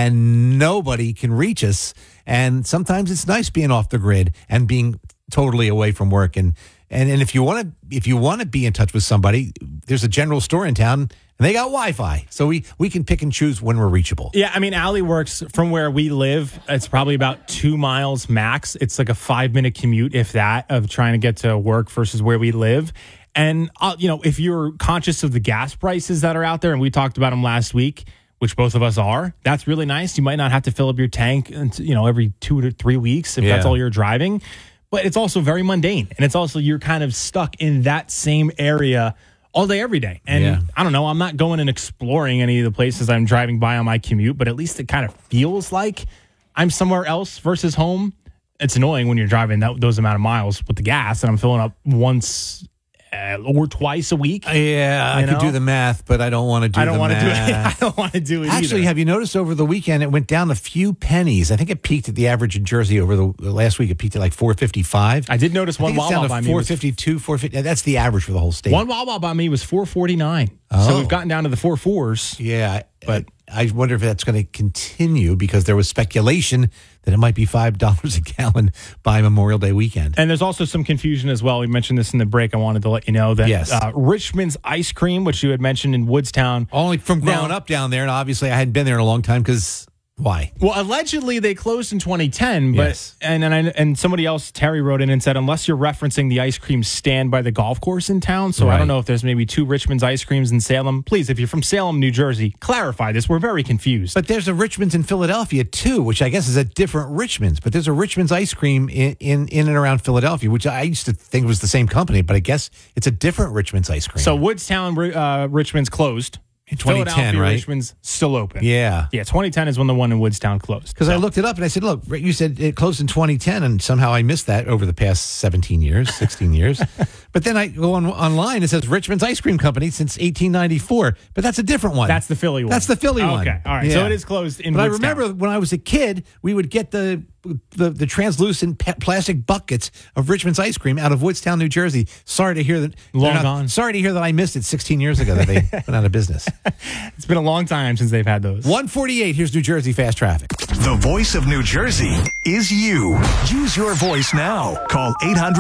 S14: and nobody can reach us. And sometimes it's nice being off the grid and being totally away from work. And if you want to be in touch with somebody, there's a general store in town. And they got Wi-Fi, so we can pick and choose when we're reachable.
S3: Yeah, I mean, Allie works from where we live. It's probably about 2 miles max. It's like a 5-minute commute, if that, of trying to get to work versus where we live. And, if you're conscious of the gas prices that are out there, and we talked about them last week, which both of us are, that's really nice. You might not have to fill up your tank, every 2 to 3 weeks if that's all you're driving. But it's also very mundane. And it's also you're kind of stuck in that same area all day, every day. And I don't know, I'm not going and exploring any of the places I'm driving by on my commute, but at least it kind of feels like I'm somewhere else versus home. It's annoying when you're driving those amount of miles with the gas and I'm filling up once or twice a week.
S14: Yeah, I could do the math, but I don't want to do the math.
S3: I don't want to do it
S14: Actually,
S3: either.
S14: have you noticed over the weekend it went down a few pennies? I think it peaked at the average in Jersey over the last week. It peaked at like $4.55.
S3: I did notice one Wawa by me.
S14: $4.52, $4.50. That's the average for the whole state.
S3: One Wawa by me was $4.49. So we've gotten down to the 4.4s.
S14: Yeah, but I wonder if that's going to continue because there was speculation that it might be $5 a gallon by Memorial Day weekend.
S3: And there's also some confusion as well. We mentioned this in the break. I wanted to let you know that Richmond's Ice Cream, which you had mentioned in Woodstown.
S14: Only from growing up down there, and obviously I hadn't been there in a long time because... Why?
S3: Well, allegedly they closed in 2010, but and somebody else, Terry, wrote in and said, unless you're referencing the ice cream stand by the golf course in town, so I don't know if there's maybe 2 Richmond's Ice Creams in Salem. Please, if you're from Salem, New Jersey, clarify this. We're very confused.
S14: But there's a Richmond's in Philadelphia too, which I guess is a different Richmond's. But there's a Richmond's Ice Cream in and around Philadelphia, which I used to think was the same company, but I guess it's a different Richmond's Ice Cream.
S3: So Woodstown, Richmond's closed.
S14: In 2010, right?
S3: Richmond's still open.
S14: Yeah.
S3: Yeah, 2010 is when the one in Woodstown closed.
S14: Because I looked it up and I said, look, you said it closed in 2010, and somehow I missed that over the past 17 years, 16 years. But then I go online, it says Richmond's Ice Cream Company since 1894. But that's a different one.
S3: That's the Philly one.
S14: That's the Philly one.
S3: Okay, all right. Yeah. So it is closed in Woodstown.
S14: But I remember when I was a kid, we would get the translucent plastic buckets of Richmond's Ice Cream out of Woodstown, New Jersey. Sorry to hear that.
S3: Gone.
S14: Sorry to hear that I missed it 16 years ago that they went out of business.
S3: It's been a long time since they've had those.
S14: 148, here's New Jersey Fast Traffic.
S2: The voice of New Jersey is you. Use your voice now. Call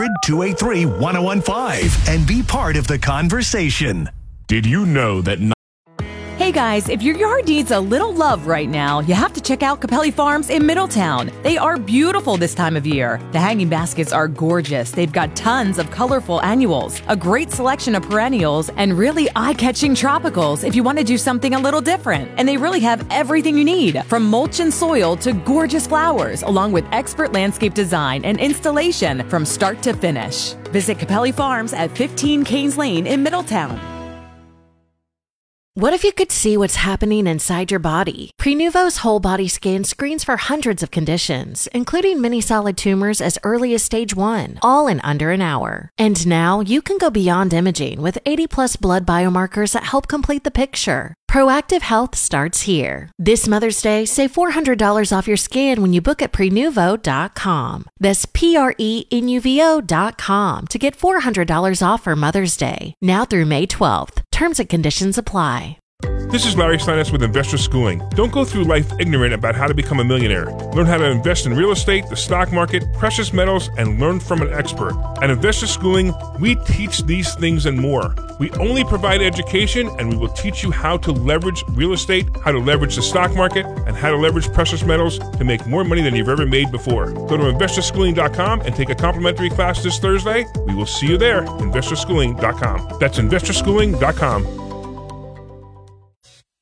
S2: 800-283-1015 and be part of the conversation.
S10: Did you know that...
S16: Hey guys, if your yard needs a little love right now, you have to check out Capelli Farms in Middletown. They are beautiful this time of year. The hanging baskets are gorgeous. They've got tons of colorful annuals, a great selection of perennials, and really eye-catching tropicals if you want to do something a little different. And they really have everything you need, from mulch and soil to gorgeous flowers, along with expert landscape design and installation from start to finish. Visit Capelli Farms at 15 Canes Lane in Middletown.
S17: What if you could see what's happening inside your body? Prenuvo's whole body scan screens for hundreds of conditions, including many solid tumors as early as stage 1, all in under an hour. And now you can go beyond imaging with 80+ blood biomarkers that help complete the picture. Proactive health starts here. This Mother's Day, save $400 off your scan when you book at Prenuvo.com. That's Prenuvo.com to get $400 off for Mother's Day. Now through May 12th. Terms and conditions apply.
S10: This is Larry Steinitz with Investor Schooling. Don't go through life ignorant about how to become a millionaire. Learn how to invest in real estate, the stock market, precious metals, and learn from an expert. At Investor Schooling, we teach these things and more. We only provide education, and we will teach you how to leverage real estate, how to leverage the stock market, and how to leverage precious metals to make more money than you've ever made before. Go to investorschooling.com and take a complimentary class this Thursday. We will see you there, investorschooling.com. That's investorschooling.com.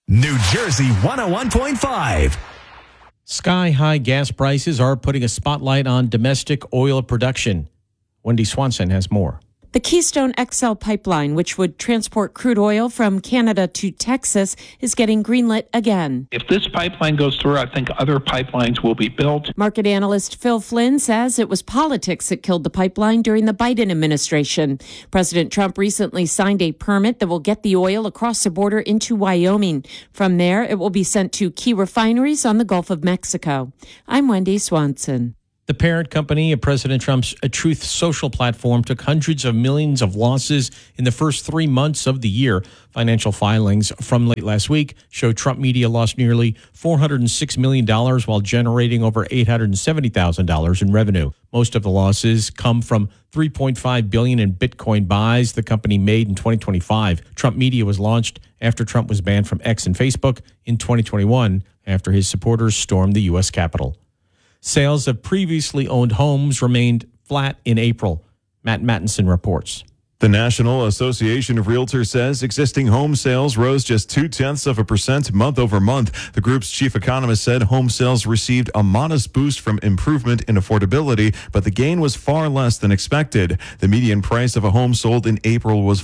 S2: New Jersey 101.5.
S11: Sky-high gas prices are putting a spotlight on domestic oil production. Wendy Swanson has more.
S18: The Keystone XL pipeline, which would transport crude oil from Canada to Texas, is getting greenlit again.
S19: If this pipeline goes through, I think other pipelines will be built.
S18: Market analyst Phil Flynn says it was politics that killed the pipeline during the Biden administration. President Trump recently signed a permit that will get the oil across the border into Wyoming. From there, it will be sent to key refineries on the Gulf of Mexico. I'm Wendy Swanson.
S11: The parent company of President Trump's Truth Social platform took hundreds of millions of losses in the first 3 months of the year. Financial filings from late last week show Trump Media lost nearly $406 million while generating over $870,000 in revenue. Most of the losses come from $3.5 billion in Bitcoin buys the company made in 2025. Trump Media was launched after Trump was banned from X and Facebook in 2021 after his supporters stormed the U.S. Capitol. Sales of previously owned homes remained flat in April. Matt Mattinson reports.
S20: The National Association of Realtors says existing home sales rose just 0.2% month over month. The group's chief economist said home sales received a modest boost from improvement in affordability, but the gain was far less than expected. The median price of a home sold in April was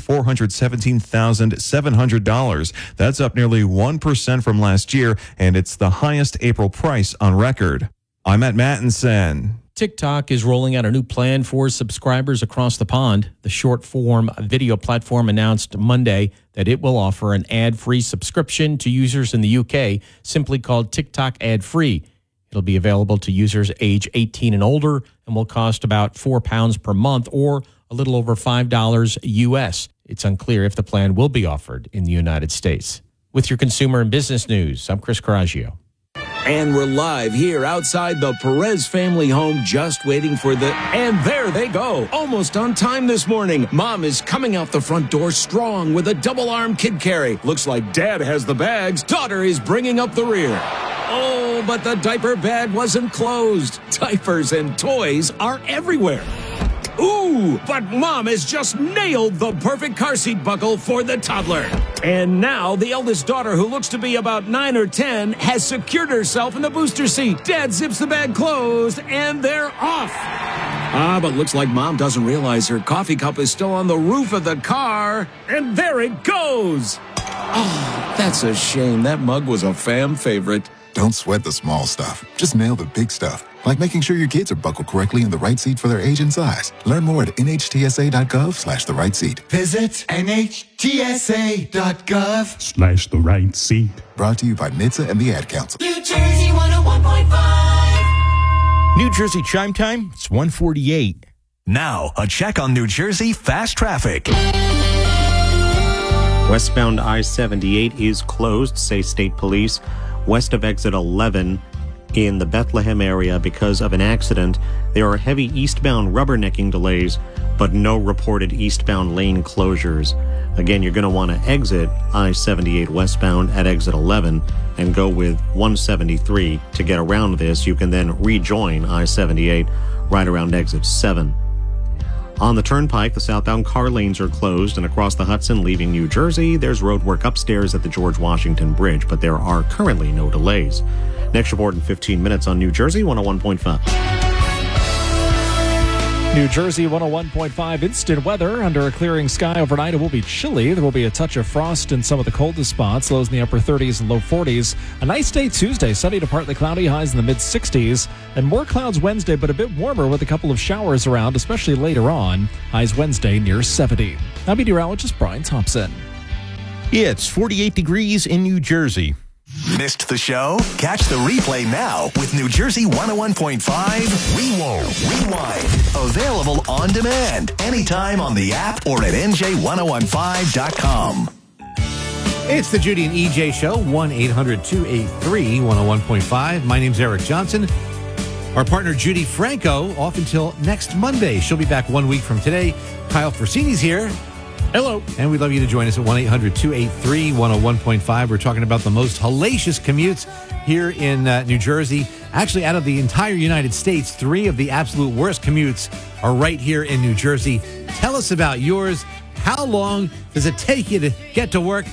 S20: $417,700. That's up nearly 1% from last year, and it's the highest April price on record. I'm Matt Mattinson.
S11: TikTok is rolling out a new plan for subscribers across the pond. The short-form video platform announced Monday that it will offer an ad-free subscription to users in the UK, simply called TikTok Ad-Free. It'll be available to users age 18 and older and will cost about £4 per month or a little over $5 US. It's unclear if the plan will be offered in the United States. With your consumer and business news, I'm Chris Coraggio.
S21: And we're live here outside the Perez family home, just waiting for and there they go. Almost on time this morning. Mom is coming out the front door strong with a double-arm kid carry. Looks like Dad has the bags. Daughter is bringing up the rear. Oh, but the diaper bag wasn't closed. Diapers and toys are everywhere. Ooh, but Mom has just nailed the perfect car seat buckle for the toddler. And now the eldest daughter, who looks to be about 9 or 10, has secured herself in the booster seat. Dad zips the bag closed, and they're off. But looks like Mom doesn't realize her coffee cup is still on the roof of the car. And there it goes. Oh, that's a shame. That mug was a fam favorite.
S22: Don't sweat the small stuff. Just nail the big stuff. Like making sure your kids are buckled correctly in the right seat for their age and size. Learn more at nhtsa.gov/the right seat.
S9: Visit nhtsa.gov/
S22: the right seat. Brought to you by NHTSA and the Ad Council.
S9: New Jersey 101.5.
S2: New Jersey chime time, it's 1:48. Now, a check on New Jersey fast traffic.
S12: Westbound I-78 is closed, say state police, west of exit 11 in the Bethlehem area because of an accident. There are heavy eastbound rubbernecking delays, but no reported eastbound lane closures. Again, you're going to want to exit I-78 westbound at exit 11 and go with 173 to get around this. You can then rejoin I-78 right around exit 7. On the Turnpike, the southbound car lanes are closed, and across the Hudson leaving New Jersey, there's road work upstairs at the George Washington Bridge, but there are currently no delays. Next report in 15 minutes on New Jersey 101.5.
S13: New Jersey 101.5 instant weather. Under a clearing sky overnight, it will be chilly. There will be a touch of frost in some of the coldest spots, lows in the upper 30s and low 40s. A nice day Tuesday, sunny to partly cloudy, highs in the mid-60s. And more clouds Wednesday, but a bit warmer with a couple of showers around, especially later on. Highs Wednesday near 70. I'm meteorologist Brian Thompson.
S11: It's 48 degrees in New Jersey.
S2: Missed the show? Catch the replay now with New Jersey 101.5 Rewind. Available on demand anytime on the app or at NJ1015.com.
S14: It's the Judy and EJ Show, 1-800-283-101.5. My name's Eric Johnson. Our partner Judy Franco off until next Monday. She'll be back 1 week from today. Kyle Forsini's here.
S3: Hello.
S14: And we'd love you to join us at 1-800-283-101.5. We're talking about the most hellacious commutes here in New Jersey. Actually, out of the entire United States, 3 of the absolute worst commutes are right here in New Jersey. Tell us about yours. How long does it take you to get to work?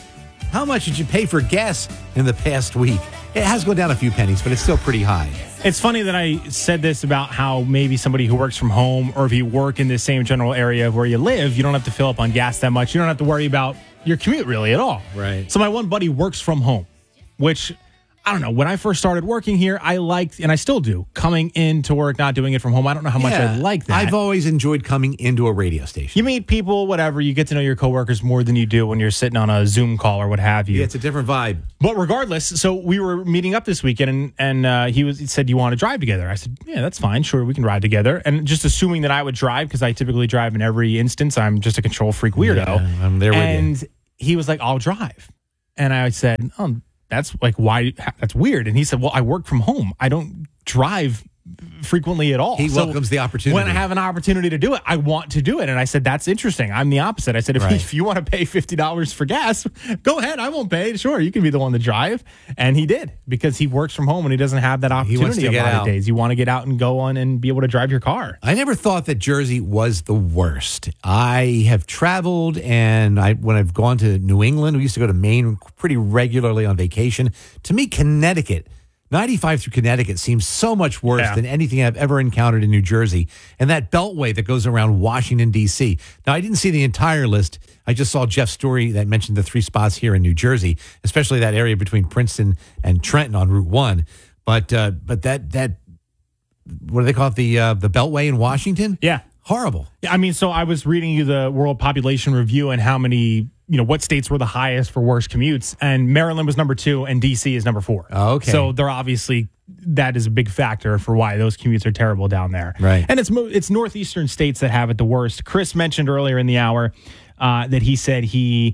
S14: how much did you pay for gas in the past week? It has gone down a few pennies, but it's still pretty high.
S3: It's funny that I said this about how maybe somebody who works from home, or if you work in the same general area where you live, you don't have to fill up on gas that much. You don't have to worry about your commute really at all.
S14: Right.
S3: So my one buddy works from home, which, I don't know, when I first started working here, I liked, and I still do, coming into work, not doing it from home. I don't know how much I like that.
S14: I've always enjoyed coming into a radio station.
S3: You meet people, whatever, you get to know your coworkers more than you do when you're sitting on a Zoom call or what have you.
S14: Yeah, it's a different vibe.
S3: But regardless, so we were meeting up this weekend, and he said, "You want to drive together?" I said, "Yeah, that's fine. Sure, we can ride together." And just assuming that I would drive, because I typically drive in every instance. I'm just a control freak weirdo.
S14: Yeah, I'm there with you.
S3: And he was like, "I'll drive." And I said, that's like, why? That's weird. And he said, "Well, I work from home. I don't drive frequently at all."
S14: He welcomes the opportunity.
S3: When I have an opportunity to do it, I want to do it. And I said, that's interesting. I'm the opposite. I said, if you want to pay $50 for gas, go ahead. I won't pay. Sure, you can be the one to drive. And he did, because he works from home and he doesn't have that opportunity a lot of days. You want to get out and go on and be able to drive your car.
S14: I never thought that Jersey was the worst. I have traveled, and when I've gone to New England, we used to go to Maine pretty regularly on vacation. To me, Connecticut, 95 through Connecticut seems so much worse than anything I've ever encountered in New Jersey. And that beltway that goes around Washington, D.C. Now, I didn't see the entire list. I just saw Jeff's story that mentioned the 3 spots here in New Jersey, especially that area between Princeton and Trenton on Route 1. But that what do they call it? The beltway in Washington?
S3: Yeah.
S14: Horrible.
S3: Yeah, I mean, so I was reading you the World Population Review and how many, what states were the highest for worst commutes, and Maryland was number 2 and DC is number 4.
S14: Okay.
S3: So they're obviously, that is a big factor for why those commutes are terrible down there.
S14: Right.
S3: And it's northeastern states that have it the worst. Chris mentioned earlier in the hour that he said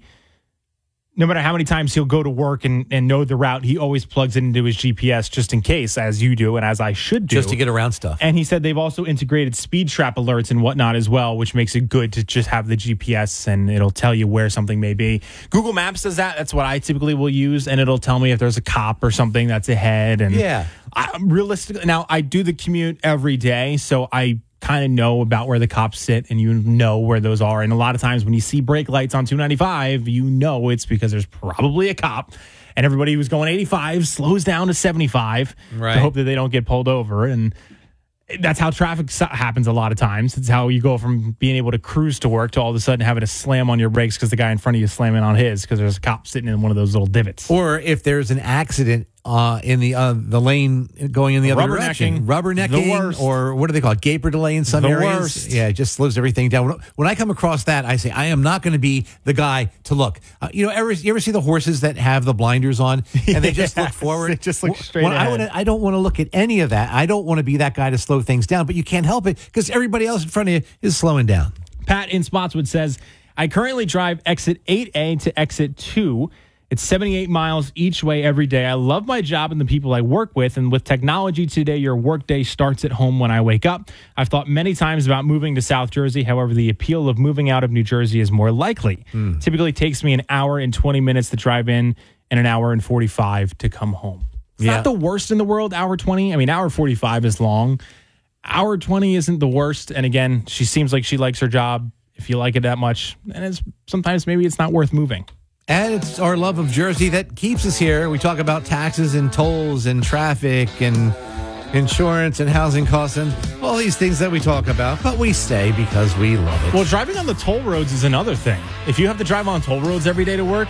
S3: no matter how many times he'll go to work and know the route, he always plugs it into his GPS just in case, as you do and as I should do.
S14: Just to get around stuff.
S3: And he said they've also integrated speed trap alerts and whatnot as well, which makes it good to just have the GPS and it'll tell you where something may be. Google Maps does that. That's what I typically will use, and it'll tell me if there's a cop or something that's ahead. And realistically, now I do the commute every day, so I kind of know about where the cops sit, and you know where those are. And a lot of times when you see brake lights on 295, you know it's because there's probably a cop, and everybody who's going 85 slows down to 75 to hope that they don't get pulled over. And that's how traffic happens a lot of times. It's how you go from being able to cruise to work to all of a sudden having to slam on your brakes because the guy in front of you is slamming on his because there's a cop sitting in one of those little divots.
S14: Or if there's an accident in the lane going in the other direction. Rubbernecking.
S3: The worst.
S14: Or what do they call it? Gaper delay in some
S3: The
S14: areas.
S3: worst.
S14: Yeah, it just slows everything down. When I come across that, I say, I am not going to be the guy to look. You ever see the horses that have the blinders on and they just look forward?
S3: They just look straight ahead.
S14: I don't want to look at any of that. I don't want to be that guy to slow things down, but you can't help it because everybody else in front of you is slowing down.
S3: Pat in Spotswood says, I currently drive exit 8A to exit 2. It's 78 miles each way every day. I love my job and the people I work with. And with technology today, your workday starts at home when I wake up. I've thought many times about moving to South Jersey. However, the appeal of moving out of New Jersey is more likely. Typically takes me an hour and 20 minutes to drive in and an hour and 45 to come home. It's not the worst in the world, hour 20. I mean, hour 45 is long. Hour 20 isn't the worst. And again, she seems like she likes her job. If you like it that much, and sometimes maybe it's not worth moving.
S14: And it's our love of Jersey that keeps us here. We talk about taxes and tolls and traffic and insurance and housing costs and all these things that we talk about, but we stay because we love it.
S3: Well, driving on the toll roads is another thing. If you have to drive on toll roads every day to work,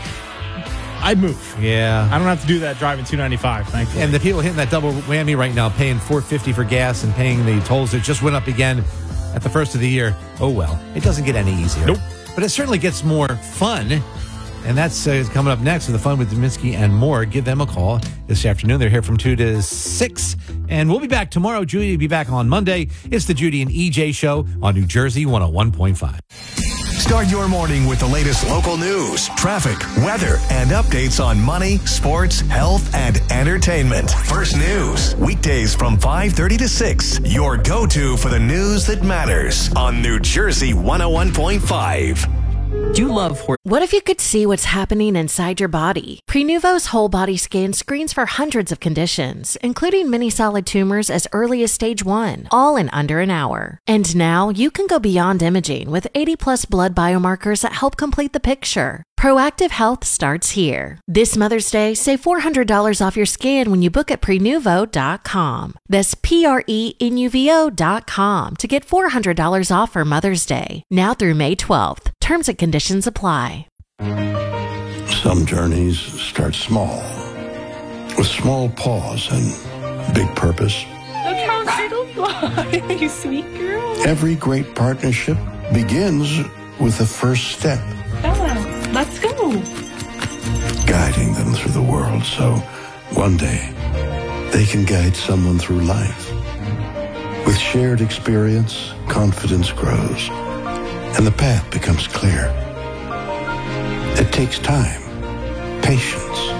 S3: I'd move.
S14: Yeah.
S3: I don't have to do that driving 295, thankfully.
S14: And the people hitting that double whammy right now, paying $4.50 for gas and paying the tolls that just went up again at the first of the year. Oh, well, it doesn't get any easier.
S3: Nope.
S14: But it certainly gets more fun. And that's coming up next with the Fun with Dominski and more. Give them a call this afternoon. They're here from 2 to 6. And we'll be back tomorrow. Judy will be back on Monday. It's the Judy and EJ Show on New Jersey 101.5.
S2: Start your morning with the latest local news, traffic, weather, and updates on money, sports, health, and entertainment. First News, weekdays from 5:30 to 6. Your go-to for the news that matters on New Jersey 101.5.
S17: Do you love horse? What if you could see what's happening inside your body? Prenuvo's whole body scan screens for hundreds of conditions, including many solid tumors as early as stage 1, all in under an hour. And now you can go beyond imaging with 80 plus blood biomarkers that help complete the picture. Proactive Health starts here. This Mother's Day, save $400 off your scan when you book at Prenuvo.com. That's Prenuvo.com to get $400 off for Mother's Day. Now through May 12th. Terms and conditions apply.
S1: Some journeys start small, with small pause and big purpose.
S4: Look how little fly, you sweet girl.
S1: Every great partnership begins with the first step.
S4: Bella, let's go.
S1: Guiding them through the world so one day they can guide someone through life. With shared experience, confidence grows, and the path becomes clear. It takes time, patience,